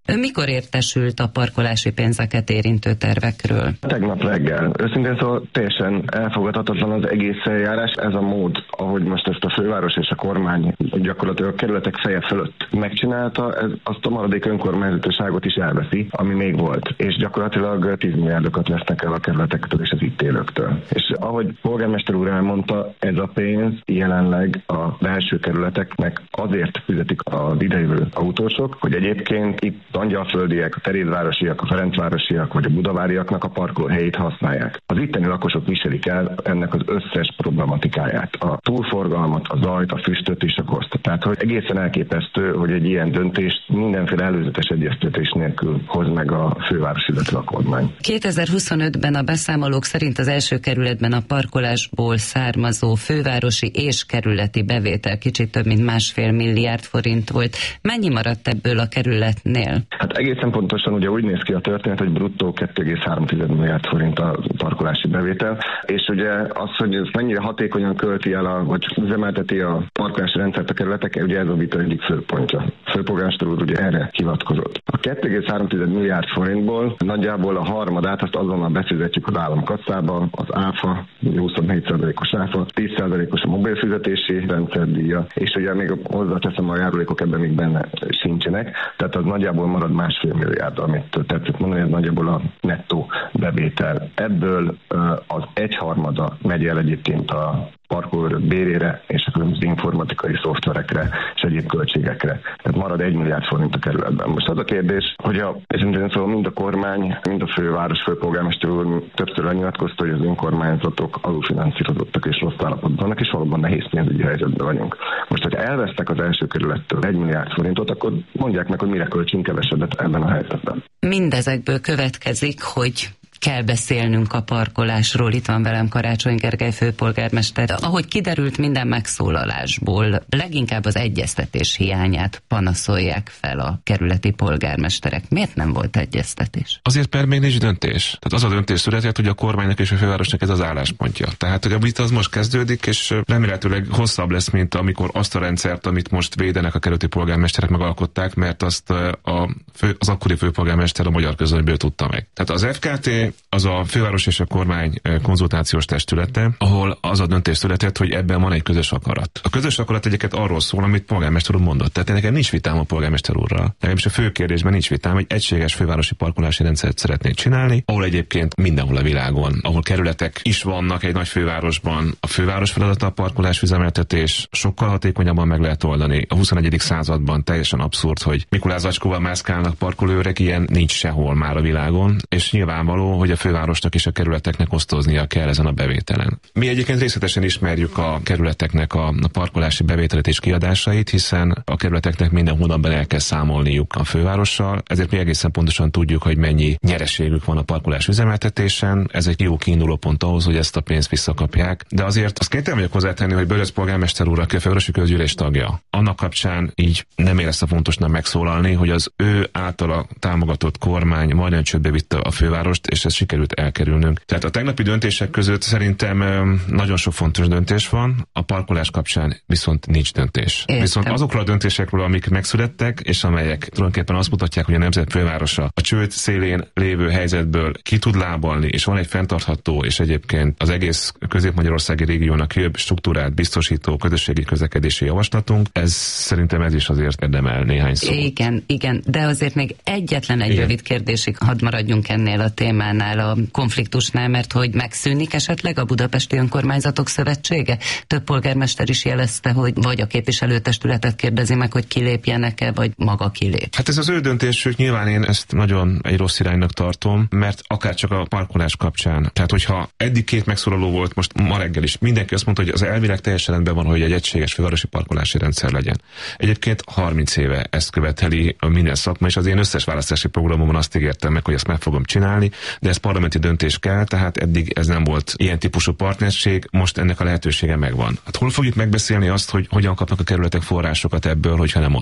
Ön mikor értesült a parkolási pénzeket érintő tervekről? Tegnap reggel. Őszintén szóval teljesen elfogadhatatlan az egész eljárás. Ez a mód, ahogy most ezt a főváros és a kormány gyakorlatilag a kerületek feje fölött megcsinálta, ez azt a maradék önkormányzatiságot is elveszi, ami még volt. És gyakorlatilag tíz milliárdokat vesznek el a kerületektől és az itt élőktől. És ahogy polgármester úr elmondta, ez a pénz jelenleg a belső kerületeknek azért fizetik az idejövő autósok, hogy egyébként itt a angyalföldiek, a terézvárosiak, a ferencvárosiak vagy a budaváriaknak a parkolóhelyét használják. Az itteni lakosok viselik el ennek az összes problematikáját. A túlforgalmat, a zajt, a füstöt és a kosztot. Tehát, hogy egészen elképesztő, hogy egy ilyen döntést mindenféle előzetes egyeztetés nélkül hoz meg a főváros, illetve a kormány. kétezer-huszonötben a beszámolók szerint az első kerületben a parkolásból származó fővárosi és kerületi bevétel kicsit több mint másfél milliárd forint volt. Mennyi maradt ebből a kerületnél? Hát egészen pontosan ugye úgy néz ki a történet, hogy bruttó kettő egész három milliárd forint a parkolási bevétel, és ugye az, hogy ez mennyire hatékonyan költi el, a, vagy üzemelteti a parkolási rendszert a kerületek, ugye ez a vita egyik főpontja. Főpolgármester úr ugye erre hivatkozott. A kettő egész három milliárd forintból nagyjából a harmadát azt azonnal befizetjük az államkasszába, az áfa, huszonnégy százalékos áfa, tíz százalékos a mobilfizetési rendszerdíja, és ugye még hozzáteszem, a járulékok ebben még benne sincsenek, tehát az nagyjából marad másfél milliárd, amit tetszett mondani, ez nagyjából a nettó bevétel. Ebből az egyharmada megy el egyébként a parkolóőrök bérére és a különböző informatikai szoftverekre és egyéb költségekre. Tehát marad egy milliárd forint a kerületben. Most az a kérdés, hogy a, szóval mind a kormány, mind a főváros főpolgármester úr többször elnyilatkozta, hogy az önkormányzatok alulfinanszírozottak és rossz állapotban vannak, és valóban nehéz pénzügyi helyzetben vagyunk. Most, hogyha elvesztek az első kerülettől egy milliárd forintot, akkor mondják meg, hogy mire költsünk kevesebbet ebben a helyzetben. Mindezekből következik, hogy kell beszélnünk a parkolásról. Itt van velem Karácsony Gergely főpolgármester. Ahogy kiderült minden megszólalásból, leginkább az egyeztetés hiányát panaszolják fel a kerületi polgármesterek. Miért nem volt egyeztetés? Azért, mert még nincs döntés. Tehát az a döntés született, hogy a kormánynak és a fővárosnak ez az álláspontja. Tehát, hogy a vita az most kezdődik, és remélhetőleg hosszabb lesz, mint amikor azt a rendszert, amit most védenek a kerületi polgármesterek, megalkották, mert azt a fő, az akkori főpolgármester a magyar közönyből tudta meg. Tehát az ef ká té az a főváros és a kormány konzultációs testülete, ahol az a döntés született, hogy ebben van egy közös akarat. A közös akarat egyébként arról szól, amit polgármester úr mondott. Tehát nekem nincs vitám a polgármester úrral. Nekem is a fő kérdésben nincs vitám, hogy egységes fővárosi parkolási rendszert szeretnék csinálni, ahol egyébként mindenhol a világon, ahol kerületek is vannak egy nagy fővárosban, a főváros feladata a parkolás üzemeltetés sokkal hatékonyabban meg lehet oldani. A huszonegyedik században teljesen abszurd, hogy Mikulás zacskóval mászkálnak parkolőrek, ilyen nincs sehol már a világon, és nyilvánvaló, hogy a fővárosnak és a kerületeknek osztoznia kell ezen a bevételen. Mi egyébként részletesen ismerjük a kerületeknek a, a parkolási bevételet és kiadásait, hiszen a kerületeknek minden hónapban el kell számolniuk a fővárossal, ezért mi egészen pontosan tudjuk, hogy mennyi nyereségük van a parkolás üzemeltetésen. Ez egy jó kiinduló pont ahhoz, hogy ezt a pénzt visszakapják. De azért azt kénytelen vagyok hozzátenni, hogy Bölös polgármester úr, aki a fővárosi közgyűlés tagja, annak kapcsán így nem érezte fontosnak megszólalni, hogy az ő általa támogatott kormány majdnem csődbe vitte a fővárost, és ez sikerült elkerülnünk. Tehát a tegnapi döntések között szerintem nagyon sok fontos döntés van, a parkolás kapcsán viszont nincs döntés. Értem. Viszont azokról a döntésekről, amik megszülettek, és amelyek tulajdonképpen azt mutatják, hogy a nemzet fővárosa a csőd szélén lévő helyzetből ki tud lábalni, és van egy fenntartható, és egyébként az egész közép-magyarországi régiónak jobb struktúrát biztosító közösségi közlekedési javaslatunk, ez szerintem ez is azért érdemel néhány szó. Igen, igen, de azért még egyetlen egy igen. rövid kérdésig hadd maradjunk ennél a témánál, a konfliktusnál, mert hogy megszűnik esetleg a Budapesti Önkormányzatok Szövetsége? Több polgármester is jelezte, hogy vagy a képviselőtestületet kérdezi meg, hogy kilépjenek-e, vagy maga kilép. Hát ez az ő döntésük, nyilván én ezt nagyon egy rossz iránynak tartom, mert akár csak a parkolás kapcsán. Tehát, hogyha eddig két megszólaló volt, most ma reggel is mindenki azt mondta, hogy az elvileg teljesen rendben van, hogy egy egységes fővárosi parkolási rendszer legyen. Egyébként harminc éve ezt követeli minden szakma, és az én összes választási programomon azt ígértem meg, hogy ezt meg fogom csinálni, de ez parlamenti döntés kell, tehát eddig ez nem volt ilyen típusú partnerség, most ennek a lehetősége megvan. Hát hol fogjuk megbeszélni azt, hogy hogyan kapnak a kerületek forrásokat ebből, hogyha nem ott?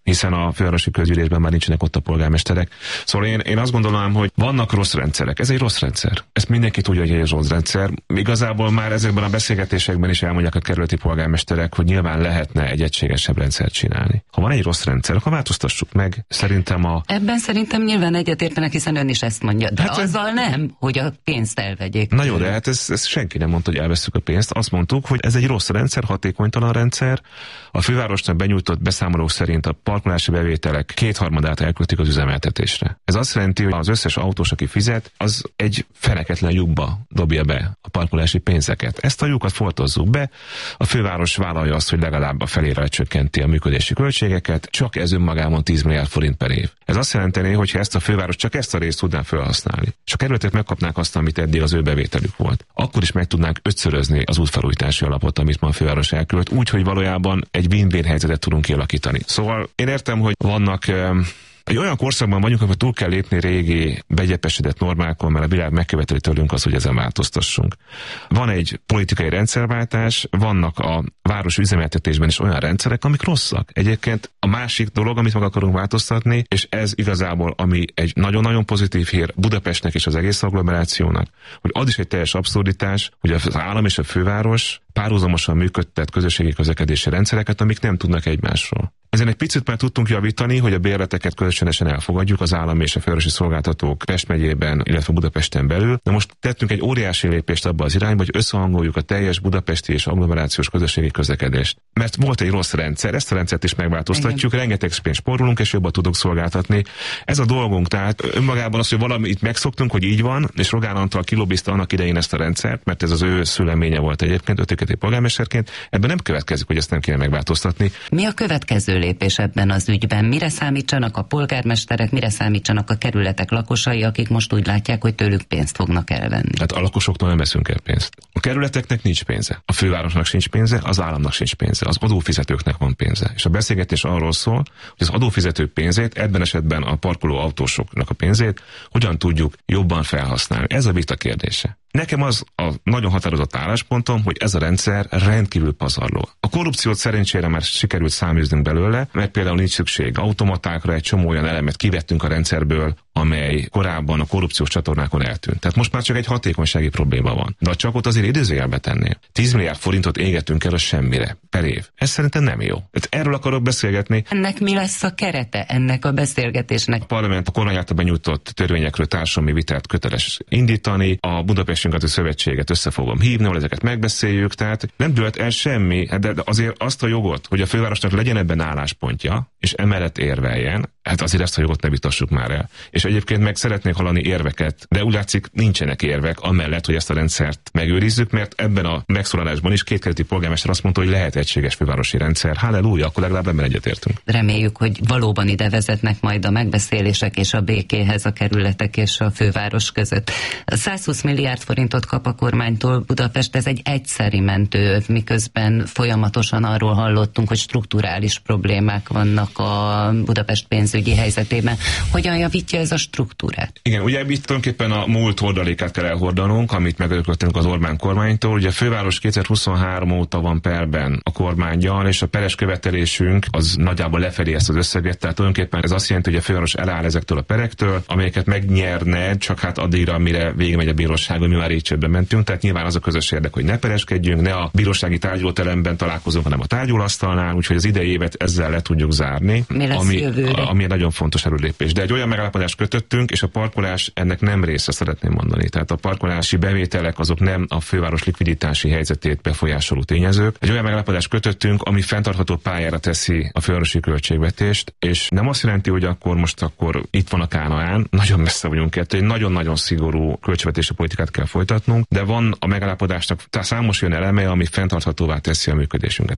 hiszen a fővárosi közgyűlésben már nincsenek ott a polgármesterek. Szóval én, én azt gondolom, hogy vannak rossz rendszerek. Ez egy rossz rendszer. Ezt mindenki tudja, hogy egy rossz rendszer. Igazából már ezekben a beszélgetésekben is elmondják a kerületi polgármesterek, hogy nyilván lehetne egy egységesebb rendszert csinálni. Ha van egy rossz rendszer, akkor változtassuk meg. Szerintem a... Ebben szerintem nyilván egyetértenek, hiszen ön is ezt mondja. De hát azzal nem, hogy a pénzt elvegyék. Na jó, de hát ez, ez senki nem mondta, hogy elveszük a pénzt. Azt mondtuk, hogy ez egy rossz rendszer, hatékonytalan rendszer. A fővárosnak benyújtott beszámolók szerint a parkolási bevételek kétharmadát elköltik az üzemeltetésre. Ez azt jelenti, hogy az összes autós, aki fizet, az egy feneketlen lyukba dobja be a parkolási pénzeket. Ezt a lyukat foltozzuk be, a főváros vállalja azt, hogy legalább a felére lecsökkenti a működési költségeket, csak ez önmagában tíz milliárd forint per év. Ez azt jelenteni, hogy ha ezt a főváros csak ezt a részt tudná felhasználni, és a kerületek megkapnák azt, amit eddig az ő bevételük volt, akkor is meg tudnánk ötszörözni az útfelújítási alapot, amit ma a főváros elkölt, úgy, hogy valójában egy win-win helyzetet tudunk kialakítani. Szóval én értem, hogy vannak egy olyan korszakban vagyunk, amikor túl kell lépni régi, begyepesedett normákon, mert a világ megköveteli tőlünk az, hogy ezen változtassunk. Van egy politikai rendszerváltás, vannak a város üzemeltetésben is olyan rendszerek, amik rosszak. Egyébként a másik dolog, amit meg akarunk változtatni, és ez igazából, ami egy nagyon-nagyon pozitív hír Budapestnek és az egész agglomerációnak, hogy az is egy teljes abszurditás, hogy az állam és a főváros párhuzamosan működtet közösségi közlekedési rendszereket, amik nem tudnak egymásról. Ezen egy picit már tudtunk javítani, hogy a bérleteket kölcsönösen elfogadjuk az állami és a fővárosi szolgáltatók Pest megyében, illetve Budapesten belül. De most tettünk egy óriási lépést abba az irányba, hogy összehangoljuk a teljes budapesti és agglomerációs közösségi közlekedést. Mert volt egy rossz rendszer, ezt a rendszert is megváltoztatjuk, igen. Rengeteg pénzt spórolunk, és jobban tudok szolgáltatni. Ez a dolgunk, tehát önmagában az, hogy valamit megszoktunk, hogy így van, és Rogán Antal kilobizta annak idején ezt a rendszert, mert ez az ő szüleménye volt egyébként, ötöketi polgármesterként, ebben nem következik, hogy ezt nem kéne megváltoztatni. Mi a következő lépés ebben az ügyben? Mire számítsanak a polgármesterek, mire számítsanak a kerületek lakosai, akik most úgy látják, hogy tőlük pénzt fognak elvenni? Hát a lakosoktól nem veszünk el pénzt. A kerületeknek nincs pénze, a fővárosnak sincs pénze, az államnak sincs pénze, az adófizetőknek van pénze. És a beszélgetés arról szól, hogy az adófizetők pénzét, ebben esetben a parkoló autósoknak a pénzét hogyan tudjuk jobban felhasználni. Ez a vita kérdése. Nekem az a nagyon határozott álláspontom, hogy ez a rendszer rendkívül pazarló. A korrupciót szerencsére már sikerült száműznünk belőle, mert például nincs szükség automatákra, egy csomó olyan elemet kivettünk a rendszerből, amely korábban a korrupciós csatornákon eltűnt. Tehát most már csak egy hatékonysági probléma van. De csak ott azért idézőjelbe tenném. tíz milliárd forintot égetünk el a semmire per év. Ez szerintem nem jó. Tehát erről akarok beszélgetni. Ennek mi lesz a kerete, ennek a beszélgetésnek? A parlament a kormány által benyújtott törvényekről társadalmi vitát köteles indítani, a Budapest Szövetséget össze fogom hívni, ahol ezeket megbeszéljük, tehát nem dőlt el semmi, de azért azt a jogot, hogy a fővárosnak legyen ebben álláspontja, és emellett érveljen, hát azért ezt a jogot ne vitassuk már el. És egyébként meg szeretnék hallani érveket, de úgy látszik, nincsenek érvek amellett, hogy ezt a rendszert megőrizzük, mert ebben a megszólalásban is két kerületi polgármester azt mondta, hogy lehet egységes fővárosi rendszer. Halleluja, akkor legalább ebben egyetértünk. Reméljük, hogy valóban ide vezetnek majd a megbeszélések és a békéhez a kerületek és a főváros között. százhúsz milliárd forintot kap a kormánytól Budapest, ez egy egyszeri mentő, miközben folyamatosan arról hallottunk, hogy strukturális problémák vannak a Budapest pénzügyi helyzetében. Hogyan javítja ez a struktúrát? Igen, ugye itt tulajdonképpen a múlt hordalékát kell elhordanunk, amit megörököltünk az Orbán kormánytól. Ugye a főváros kétezer-huszonhárom óta van perben a kormánnyal, és a peres követelésünk az nagyjából lefedi ezt az összeget, tehát tulajdonképpen ez azt jelenti, hogy a főváros eláll ezektől a perektől, amelyeket megnyerne, csak hát addigra, amire végigmegy a bíróságon, mi már így csődbe mentünk, tehát nyilván az a közös érdek, hogy ne pereskedjünk, ne a bírósági tárgyalóteremben találkozunk, hanem a tárgyalóasztalnál, úgyhogy az idei évet ezzel le tudjuk zárni, ami, a, ami egy nagyon fontos előlépés. De egy olyan megállapodást kötöttünk, és a parkolás ennek nem része, szeretném mondani. Tehát a parkolási bevételek azok nem a főváros likviditási helyzetét befolyásoló tényezők. Egy olyan megállapodást kötöttünk, ami fenntartható pályára teszi a fővárosi költségvetést, és nem azt jelenti, hogy akkor most akkor itt van a Kánaán, nagyon messze vagyunk ettől, egy nagyon-nagyon szigorú költségvetési politikát kell folytatnunk, de van a megállapodásnak számos olyan eleme, ami fenntarthatóvá teszi a működésünket.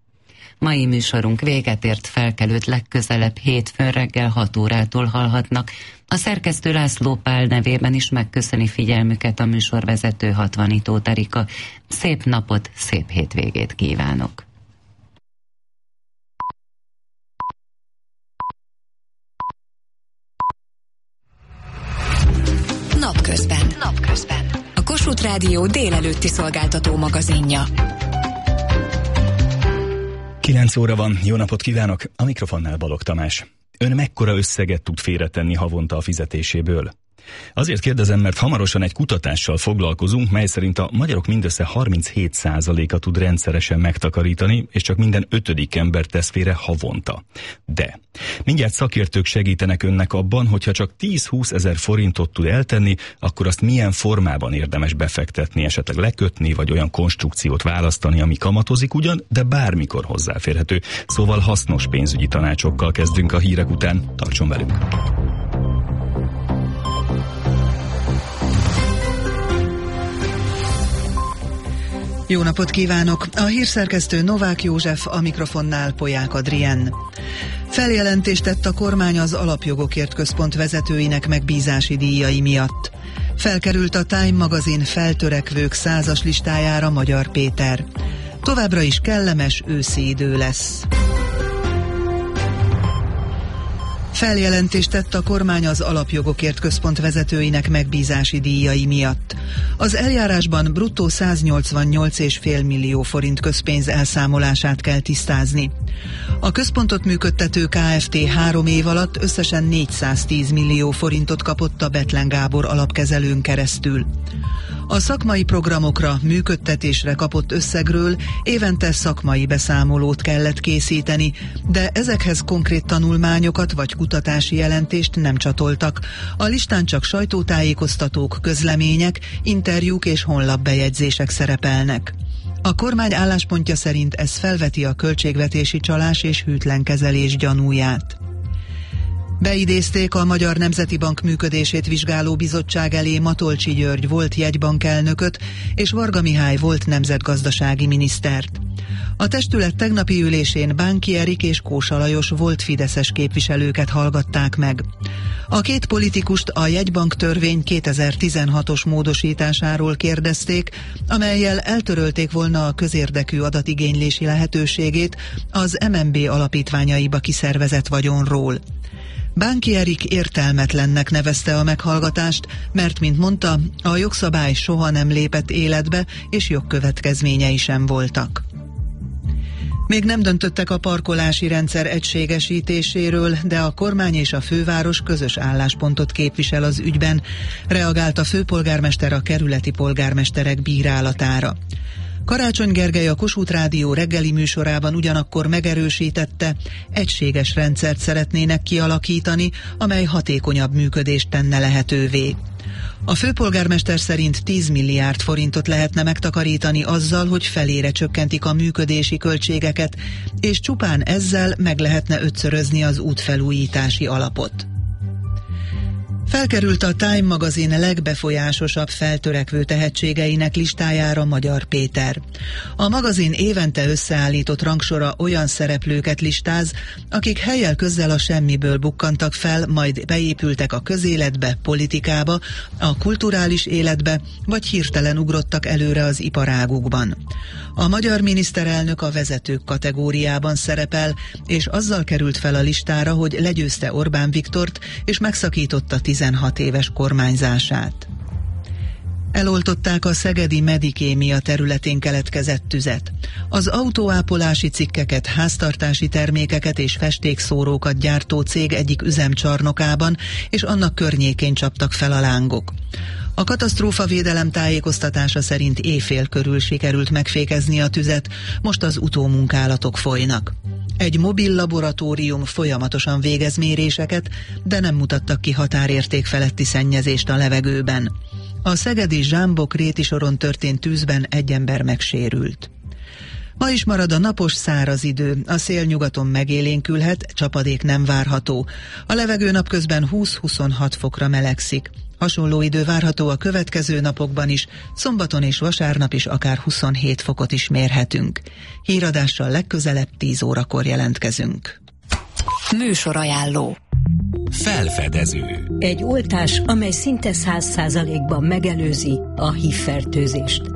Mai műsorunk véget ért, felkelőt legközelebb hétfőn reggel hat órától hallhatnak. A szerkesztő László Pál nevében is megköszöni figyelmüket a műsorvezető Hatvanitó Erika. Szép napot, szép hétvégét kívánok! Napközben. Napközben. A Kossuth Rádió délelőtti szolgáltató magazinja. kilenc óra van, jó napot kívánok, a mikrofonnál Balogh Tamás. Ön mekkora összeget tud félretenni havonta a fizetéséből? Azért kérdezem, mert hamarosan egy kutatással foglalkozunk, mely szerint a magyarok mindössze harminchét százaléka tud rendszeresen megtakarítani, és csak minden ötödik ember tesz félre havonta. De mindjárt szakértők segítenek önnek abban, hogyha csak tíz-húsz ezer forintot tud eltenni, akkor azt milyen formában érdemes befektetni, esetleg lekötni, vagy olyan konstrukciót választani, ami kamatozik ugyan, de bármikor hozzáférhető. Szóval hasznos pénzügyi tanácsokkal kezdünk a hírek után. Tartson velünk! Jó napot kívánok! A hírszerkesztő Novák József, a mikrofonnál Polyák Adrien. Feljelentést tett a kormány az Alapjogokért Központ vezetőinek megbízási díjai miatt. Felkerült a Time magazin feltörekvők százas listájára Magyar Péter. Továbbra is kellemes őszi idő lesz. Feljelentést tett a kormány az Alapjogokért Központ vezetőinek megbízási díjai miatt. Az eljárásban bruttó száznyolcvannyolc egész öt millió forint közpénz elszámolását kell tisztázni. A központot működtető Kft. három év alatt összesen négyszáztíz millió forintot kapott a Bethlen Gábor alapkezelőn keresztül. A szakmai programokra, működtetésre kapott összegről évente szakmai beszámolót kellett készíteni, de ezekhez konkrét tanulmányokat vagy kutatási jelentést nem csatoltak. A listán csak sajtótájékoztatók, közlemények, interjúk és honlapbejegyzések szerepelnek. A kormány álláspontja szerint ez felveti a költségvetési csalás és hűtlen kezelés gyanúját. Beidézték a Magyar Nemzeti Bank működését vizsgáló bizottság elé Matolcsy György volt jegybankelnököt és Varga Mihály volt nemzetgazdasági minisztert. A testület tegnapi ülésén Bánki Erik és Kósa Lajos volt fideszes képviselőket hallgatták meg. A két politikust a jegybank törvény kétezer-tizenhatos módosításáról kérdezték, amellyel eltörölték volna a közérdekű adatigénylési lehetőségét az em en bé alapítványaiba kiszervezett vagyonról. Bánki Erik értelmetlennek nevezte a meghallgatást, mert, mint mondta, a jogszabály soha nem lépett életbe, és jogkövetkezményei sem voltak. Még nem döntöttek a parkolási rendszer egységesítéséről, de a kormány és a főváros közös álláspontot képvisel az ügyben, reagált a főpolgármester a kerületi polgármesterek bírálatára. Karácsony Gergely a Kossuth Rádió reggeli műsorában ugyanakkor megerősítette, egységes rendszert szeretnének kialakítani, amely hatékonyabb működést tenne lehetővé. A főpolgármester szerint tíz milliárd forintot lehetne megtakarítani azzal, hogy felére csökkentik a működési költségeket, és csupán ezzel meg lehetne ötszörözni az útfelújítási alapot. Felkerült a Time magazin legbefolyásosabb feltörekvő tehetségeinek listájára Magyar Péter. A magazin évente összeállított rangsora olyan szereplőket listáz, akik hellyel közzel a semmiből bukkantak fel, majd beépültek a közéletbe, politikába, a kulturális életbe, vagy hirtelen ugrottak előre az iparágukban. A magyar miniszterelnök a vezetők kategóriában szerepel, és azzal került fel a listára, hogy legyőzte Orbán Viktort, és megszakította tizenhat éves kormányzását. Eloltották a szegedi Medikémia területén keletkezett tüzet. Az autóápolási cikkeket, háztartási termékeket és festékszórókat gyártó cég egyik üzemcsarnokában és annak környékén csaptak fel a lángok. A katasztrófavédelem tájékoztatása szerint éjfél körül sikerült megfékezni a tüzet, most az utómunkálatok folynak. Egy mobil laboratórium folyamatosan végez méréseket, de nem mutattak ki határérték feletti szennyezést a levegőben. A szegedi Zsámbok-Réti soron történt tűzben egy ember megsérült. Ma is marad a napos, száraz idő, a szél nyugaton megélénkülhet, csapadék nem várható. A levegő napközben húsz-huszonhat fokra melegszik. Hasonló idő várható a következő napokban is, szombaton és vasárnap is akár huszonhét fokot is mérhetünk. Híradással legközelebb tíz órakor jelentkezünk. Műsorajánló. Felfedező. Egy oltás, amely szinte száz százalékban megelőzi a hívfertőzést.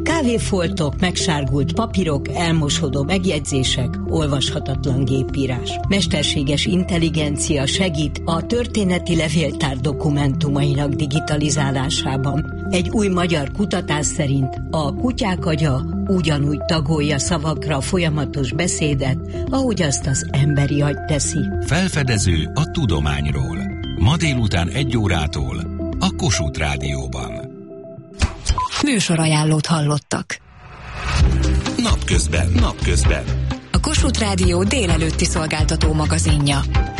Kávéfoltok, megsárgult papírok, elmosódó megjegyzések, olvashatatlan gépírás. Mesterséges intelligencia segít a történeti levéltár dokumentumainak digitalizálásában. Egy új magyar kutatás szerint a kutyák agya ugyanúgy tagolja szavakra a folyamatos beszédet, ahogy azt az emberi agy teszi. Felfedező a tudományról. Ma délután egy órától a Kossuth Rádióban. Műsorajánlót hallottak. Napközben, napközben. A Kossuth Rádió délelőtti szolgáltató magazinja.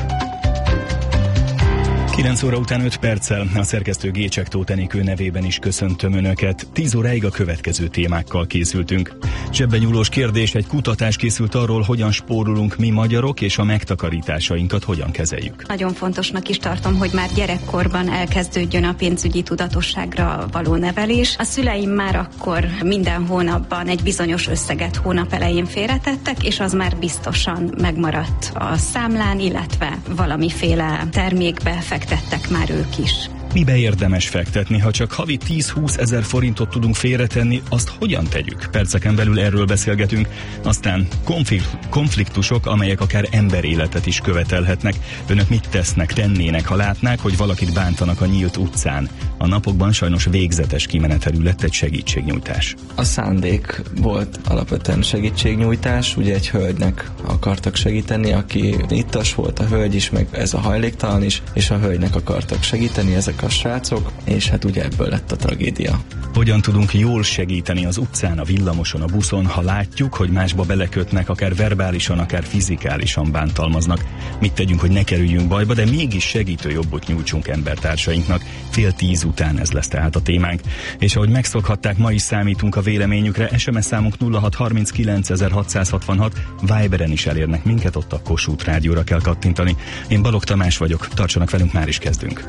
kilenc óra után öt perccel a szerkesztő Gécsek Tóth Enikő nevében is köszöntöm Önöket. tíz óráig a következő témákkal készültünk. Zsebbenyúlós kérdés, egy kutatás készült arról, hogyan spórolunk mi magyarok, és a megtakarításainkat hogyan kezeljük. Nagyon fontosnak is tartom, hogy már gyerekkorban elkezdődjön a pénzügyi tudatosságra való nevelés. A szüleim már akkor minden hónapban egy bizonyos összeget hónap elején félretettek, és az már biztosan megmaradt a számlán, illetve valamiféle termékbe fektettek már ők is. Mibe érdemes fektetni, ha csak havi tíz-húsz ezer forintot tudunk félretenni, azt hogyan tegyük? Perceken belül erről beszélgetünk. Aztán konfliktusok, amelyek akár emberéletet is követelhetnek. Önök mit tesznek, tennének, ha látnák, hogy valakit bántanak a nyílt utcán? A napokban sajnos végzetes kimenetelű lett egy segítségnyújtás. A szándék volt alapvetően segítségnyújtás, ugye egy hölgynek akartak segíteni, aki ittas volt, a hölgy is, meg ez a hajléktalan is, és a hölgynek akartak segíteni ezek a srácok, és hát ugye ebből lett a tragédia. Hogyan tudunk jól segíteni az utcán, a villamoson, a buszon, ha látjuk, hogy másba belekötnek, akár verbálisan, akár fizikálisan bántalmaznak? Mit tegyünk, hogy ne kerüljünk bajba, de mégis segítő jobbot nyújtsunk embertársainknak? Fél tíz után ez lesz tehát a témánk. És ahogy megszokhatták, ma is számítunk a véleményükre. es em es számunk nulla hat harminckilenc hatszázhatvanhat, Viberen is elérnek minket, ott a Kossuth Rádióra kell kattintani. Én Balogh Tamás vagyok, tartsanak velünk, már is kezdünk.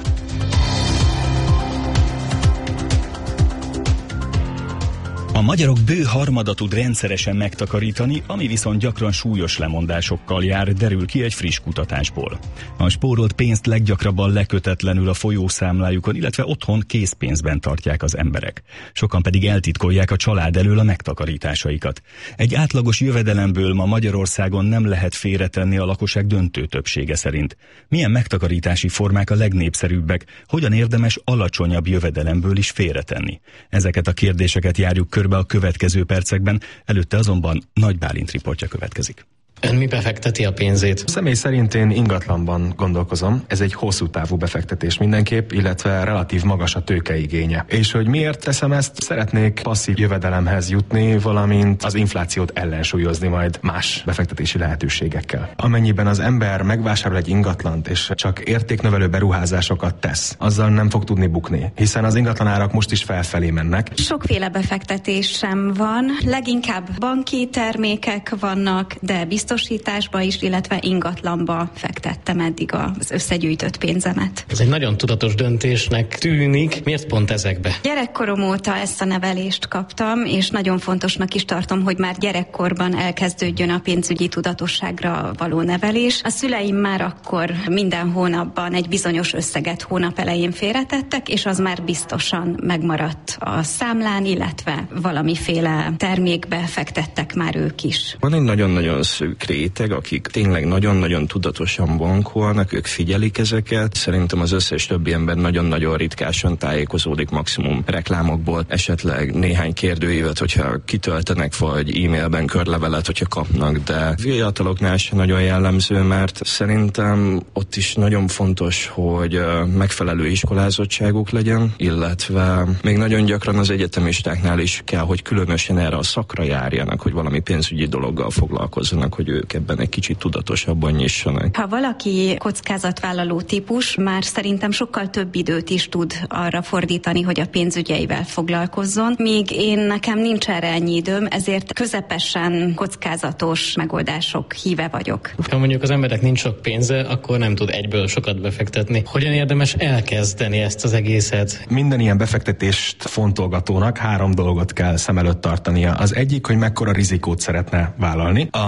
A magyarok bő harmada tud rendszeresen megtakarítani, ami viszont gyakran súlyos lemondásokkal jár, derül ki egy friss kutatásból. A spórolt pénzt leggyakrabban lekötetlenül a folyószámlájukon, illetve otthon készpénzben tartják az emberek. Sokan pedig eltitkolják a család elől a megtakarításaikat. Egy átlagos jövedelemből ma Magyarországon nem lehet félretenni a lakosság döntő többsége szerint. Milyen megtakarítási formák a legnépszerűbbek? Hogyan érdemes alacsonyabb jövedelemből is félretenni? Ezeket a kérdéseket járjuk körbe a következő percekben, előtte azonban Nagy Bálint riportja következik. Ön mi befekteti a pénzét? Személy szerint én ingatlanban gondolkozom. Ez egy hosszú távú befektetés mindenképp, illetve relatív magas a tőkeigénye. És hogy miért teszem ezt? Szeretnék passzív jövedelemhez jutni, valamint az inflációt ellensúlyozni majd más befektetési lehetőségekkel. Amennyiben az ember megvásárol egy ingatlant, és csak értéknövelő beruházásokat tesz, azzal nem fog tudni bukni, hiszen az ingatlanárak most is felfelé mennek. Sokféle befektetés sem van, leginkább banki termékek vannak, de biztos biztosításba is, illetve ingatlanba fektettem eddig az összegyűjtött pénzemet. Ez egy nagyon tudatos döntésnek tűnik. Miért pont ezekbe? Gyerekkorom óta ezt a nevelést kaptam, és nagyon fontosnak is tartom, hogy már gyerekkorban elkezdődjön a pénzügyi tudatosságra való nevelés. A szüleim már akkor minden hónapban egy bizonyos összeget hónap elején félretettek, és az már biztosan megmaradt a számlán, illetve valamiféle termékbe fektettek már ők is. Van egy nagyon-nagyon szűk réteg, akik tényleg nagyon-nagyon tudatosan bankolnak, ők figyelik ezeket. Szerintem az összes többi ember nagyon-nagyon ritkásan tájékozódik, maximum reklámokból, esetleg néhány kérdőívet, hogyha kitöltenek, vagy e-mailben körlevelet, hogyha kapnak, de fiataloknál sem nagyon jellemző, mert szerintem ott is nagyon fontos, hogy megfelelő iskolázottságuk legyen, illetve még nagyon gyakran az egyetemistáknál is kell, hogy különösen erre a szakra járjanak, hogy valami pénzügyi dologgal foglalkozzanak, hogy ők ebben egy kicsit tudatosabban nyissanak. Ha valaki kockázatvállaló típus, már szerintem sokkal több időt is tud arra fordítani, hogy a pénzügyeivel foglalkozzon, míg én nekem nincs erre ennyi időm, ezért közepesen kockázatos megoldások híve vagyok. Ha mondjuk az emberek nincs sok pénze, akkor nem tud egyből sokat befektetni. Hogyan érdemes elkezdeni ezt az egészet? Minden ilyen befektetést fontolgatónak három dolgot kell szem előtt tartania. Az egyik, hogy mekkora rizikót szeretne vállalni. A második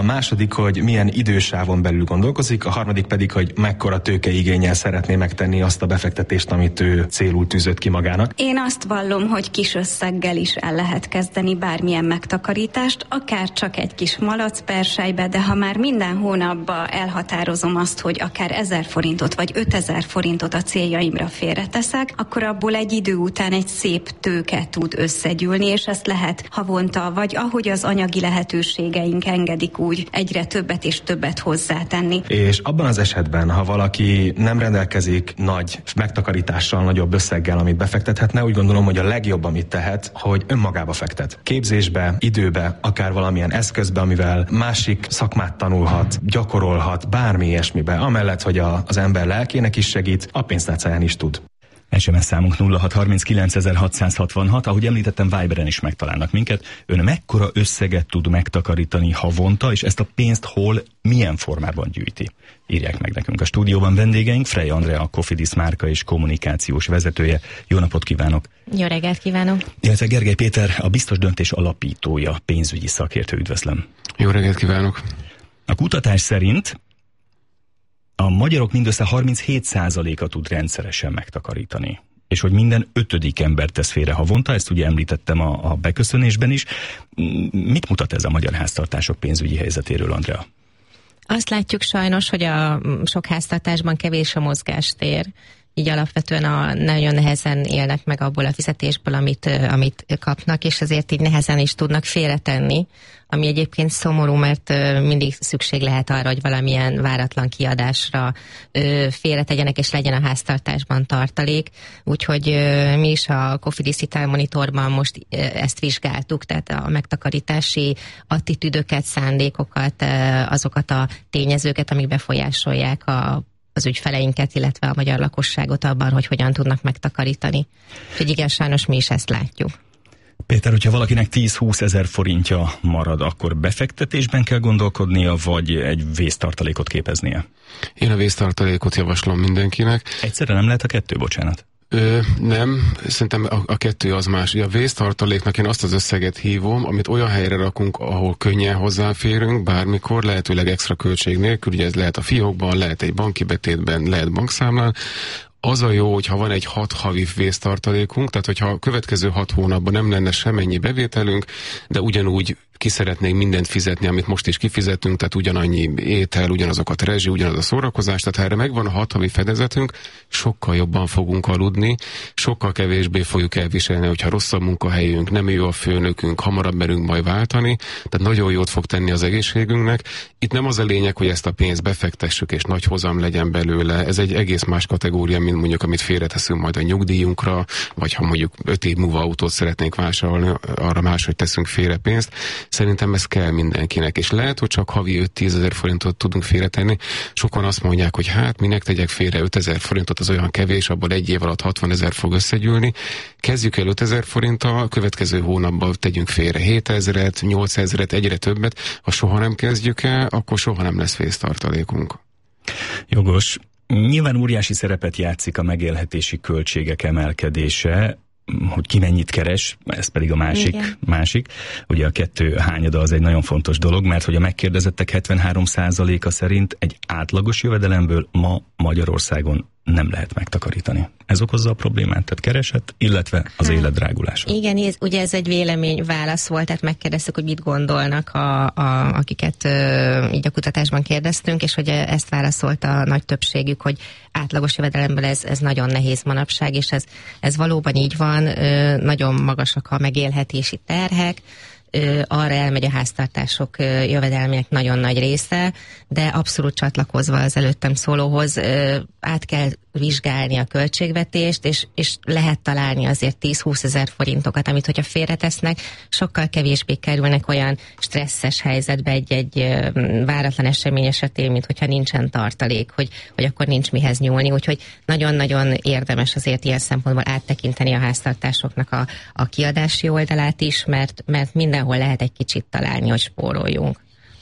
második, hogy milyen idősávon belül gondolkozik, a harmadik pedig, hogy mekkora tőkeigénnyel szeretné megtenni azt a befektetést, amit ő célul tűzött ki magának. Én azt vallom, hogy kis összeggel is el lehet kezdeni bármilyen megtakarítást, akár csak egy kis malacperselybe, de ha már minden hónapban elhatározom azt, hogy akár ezer forintot vagy ötezer forintot a céljaimra félreteszek, akkor abból egy idő után egy szép tőke tud összegyűlni, és ezt lehet havonta, vagy ahogy az anyagi lehetőségeink engedik, úgy egyre többet és többet hozzátenni. És abban az esetben, ha valaki nem rendelkezik nagy megtakarítással, nagyobb összeggel, amit befektethetne, úgy gondolom, hogy a legjobb, amit tehet, hogy önmagába fektet. Képzésbe, időbe, akár valamilyen eszközbe, amivel másik szakmát tanulhat, gyakorolhat, bármi ilyesmibe, amellett, hogy a, az ember lelkének is segít, a pénztárcáján is tud. es em es számunk nulla hat harminckilenc hatszázhatvanhat, ahogy említettem, Viberen is megtalálnak minket. Ön mekkora összeget tud megtakarítani havonta, és ezt a pénzt hol, milyen formában gyűjti? Írják meg nekünk a stúdióban vendégeink, Frey Andrea, a Cofidis márka és kommunikációs vezetője. Jó napot kívánok! Jó reggelt kívánok! Illetve Gergely Péter, a Biztos Döntés alapítója, pénzügyi szakértő, üdvözlöm! Jó reggelt kívánok! A kutatás szerint a magyarok mindössze harminchét százaléka tud rendszeresen megtakarítani, és hogy minden ötödik ember tesz félre havonta, ezt ugye említettem a, a beköszönésben is. Mit mutat ez a magyar háztartások pénzügyi helyzetéről, Andrea? Azt látjuk sajnos, hogy a sok háztartásban kevés a mozgástér, így alapvetően a, nagyon nehezen élnek meg abból a fizetésből, amit, amit kapnak, és ezért így nehezen is tudnak félretenni, ami egyébként szomorú, mert mindig szükség lehet arra, hogy valamilyen váratlan kiadásra félretegyenek, és legyen a háztartásban tartalék. Úgyhogy mi is a Cofidis hitelmonitorban most ezt vizsgáltuk, tehát a megtakarítási attitűdöket, szándékokat, azokat a tényezőket, amik befolyásolják a az ügyfeleinket, illetve a magyar lakosságot abban, hogy hogyan tudnak megtakarítani. Úgyhogy igen, sajnos mi is ezt látjuk. Péter, hogyha valakinek tíz-húsz ezer forintja marad, akkor befektetésben kell gondolkodnia, vagy egy vésztartalékot képeznie? Én a vésztartalékot javaslom mindenkinek. Egyszerre nem lehet a kettő, bocsánat? Ö, nem, szerintem a, a kettő az más. A vésztartaléknak én azt az összeget hívom, amit olyan helyre rakunk, ahol könnyen hozzáférünk, bármikor, lehetőleg extra költség nélkül, ugye ez lehet a fiókban, lehet egy banki betétben, lehet bankszámlán. Az a jó, hogyha van egy hat havi vésztartalékunk, tehát hogyha a következő hat hónapban nem lenne semennyi bevételünk, de ugyanúgy ki szeretnénk mindent fizetni, amit most is kifizetünk, tehát ugyanannyi étel, ugyanazokat rezsi, ugyanaz a szórakozás, tehát ha erre megvan a hat havi fedezetünk, sokkal jobban fogunk aludni, sokkal kevésbé fogjuk elviselni, hogyha rossz a munkahelyünk, nem jó a főnökünk, hamarabb merünk majd váltani, tehát nagyon jót fog tenni az egészségünknek. Itt nem az a lényeg, hogy ezt a pénzt befektessük, és nagy hozam legyen belőle, ez egy egész más kategória, mint mondjuk, amit félreteszünk majd a nyugdíjunkra, vagy ha mondjuk öt év múlva autót szeretnénk vásárolni, arra máshogy teszünk félre pénzt. Szerintem ez kell mindenkinek, és lehet, hogy csak havi öt-tízezer forintot tudunk félretenni. Sokan azt mondják, hogy hát minek tegyek félre ötezer forintot, az olyan kevés, abból egy év alatt hatvanezer fog összegyűlni. Kezdjük el ötezer forinttal, következő hónapban tegyünk félre hétezret, nyolcezret, egyre többet. Ha soha nem kezdjük el, akkor soha nem lesz vésztartalékunk. Jogos. Nyilván óriási szerepet játszik a megélhetési költségek emelkedése, hogy ki mennyit keres, ez pedig a másik, Igen. másik. Ugye a kettő hányada az egy nagyon fontos dolog, mert hogy a megkérdezettek hetvenhárom százaléka szerint egy átlagos jövedelemből ma Magyarországon nem lehet megtakarítani. Ez okozza a problémát, tehát kereset, illetve az hát, életdrágulása. Igen, ez, ugye ez egy véleményválasz volt, tehát megkérdeztük, hogy mit gondolnak, a, a, akiket ö, így a kutatásban kérdeztünk, és hogy ezt válaszolta a nagy többségük, hogy átlagos jövedelemből ez, ez nagyon nehéz manapság, és ez, ez valóban így van, ö, nagyon magasak a megélhetési terhek, Ö, arra elmegy a háztartások ö, jövedelmének nagyon nagy része, de abszolút csatlakozva az előttem szólóhoz, ö, át kell vizsgálni a költségvetést, és, és lehet találni azért tíz-húsz ezer forintokat, amit hogyha félretesznek, sokkal kevésbé kerülnek olyan stresszes helyzetbe egy-egy ö, váratlan esemény esetén, mint hogyha nincsen tartalék, hogy, hogy akkor nincs mihez nyúlni, úgyhogy nagyon-nagyon érdemes azért ilyen szempontból áttekinteni a háztartásoknak a, a kiadási oldalát is, mert, mert mindenhol lehet egy kicsit találni, hogy spóroljunk.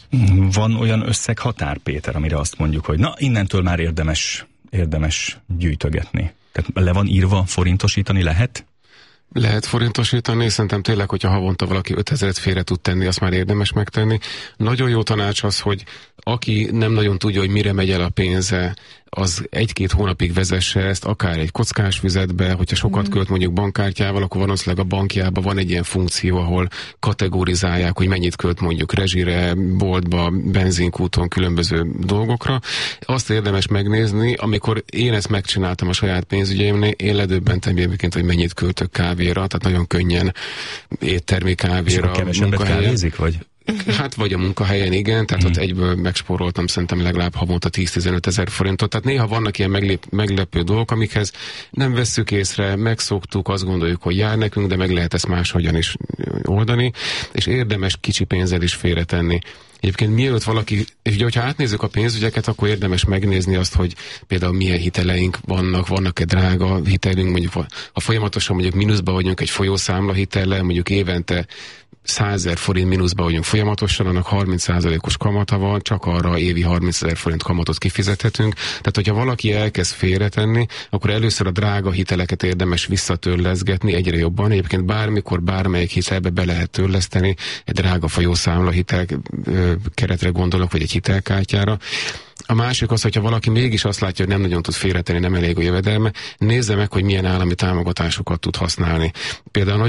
Van olyan összeghatár, Péter, amire azt mondjuk, hogy na, innentől már érdemes, érdemes gyűjtögetni. Tehát le van írva, forintosítani lehet? Lehet forintosítani, szerintem tényleg, hogyha havonta valaki ötezret félre tud tenni, azt már érdemes megtenni. Nagyon jó tanács az, hogy aki nem nagyon tudja, hogy mire megy el a pénze, az egy-két hónapig vezesse ezt, akár egy kockás füzetbe, hogyha sokat költ mondjuk bankkártyával, akkor valószínűleg a bankjában van egy ilyen funkció, ahol kategorizálják, hogy mennyit költ mondjuk rezsire, boltba, benzinkúton, különböző dolgokra. Azt érdemes megnézni, amikor én ezt megcsináltam a saját pénzügyeimnél, én ledöbbentem egyébként, hogy mennyit költök kávéra, tehát nagyon könnyen éttermi kávéra. És kevesebbet kávézik, vagy? Hát vagy a munkahelyen, igen, tehát mm. ott egyből megspóroltam szerintem legalább havonta tíz-tizenöt ezer forintot, tehát néha vannak ilyen meglép, meglepő dolgok, amikhez nem vesszük észre, megszoktuk, azt gondoljuk, hogy jár nekünk, de meg lehet ezt máshogyan is oldani, és érdemes kicsi pénzzel is félretenni. Egyébként mielőtt valaki, és ugye, hogyha átnézzük a pénzügyeket, akkor érdemes megnézni azt, hogy például milyen hiteleink vannak, vannak-e drága hitelünk, mondjuk ha folyamatosan mondjuk mínuszba vagyunk egy folyószámla hitellel, mondjuk évente százezer forint mínuszba vagyunk folyamatosan, annak harminc százalékos kamata van, csak arra évi harmincezer forint kamatot kifizethetünk. Tehát, hogyha valaki elkezd félretenni, akkor először a drága hiteleket érdemes visszatörleszgetni egyre jobban. Egyébként bármikor, bármelyik hitelbe be lehet törleszteni, egy drága folyószámla hitel keretre gondolok, vagy egy hitelkártyára. A másik az, hogyha valaki mégis azt látja, hogy nem nagyon tud félretenni, nem elég a jövedelme, nézze meg, hogy milyen állami támogatásokat tud használni. Például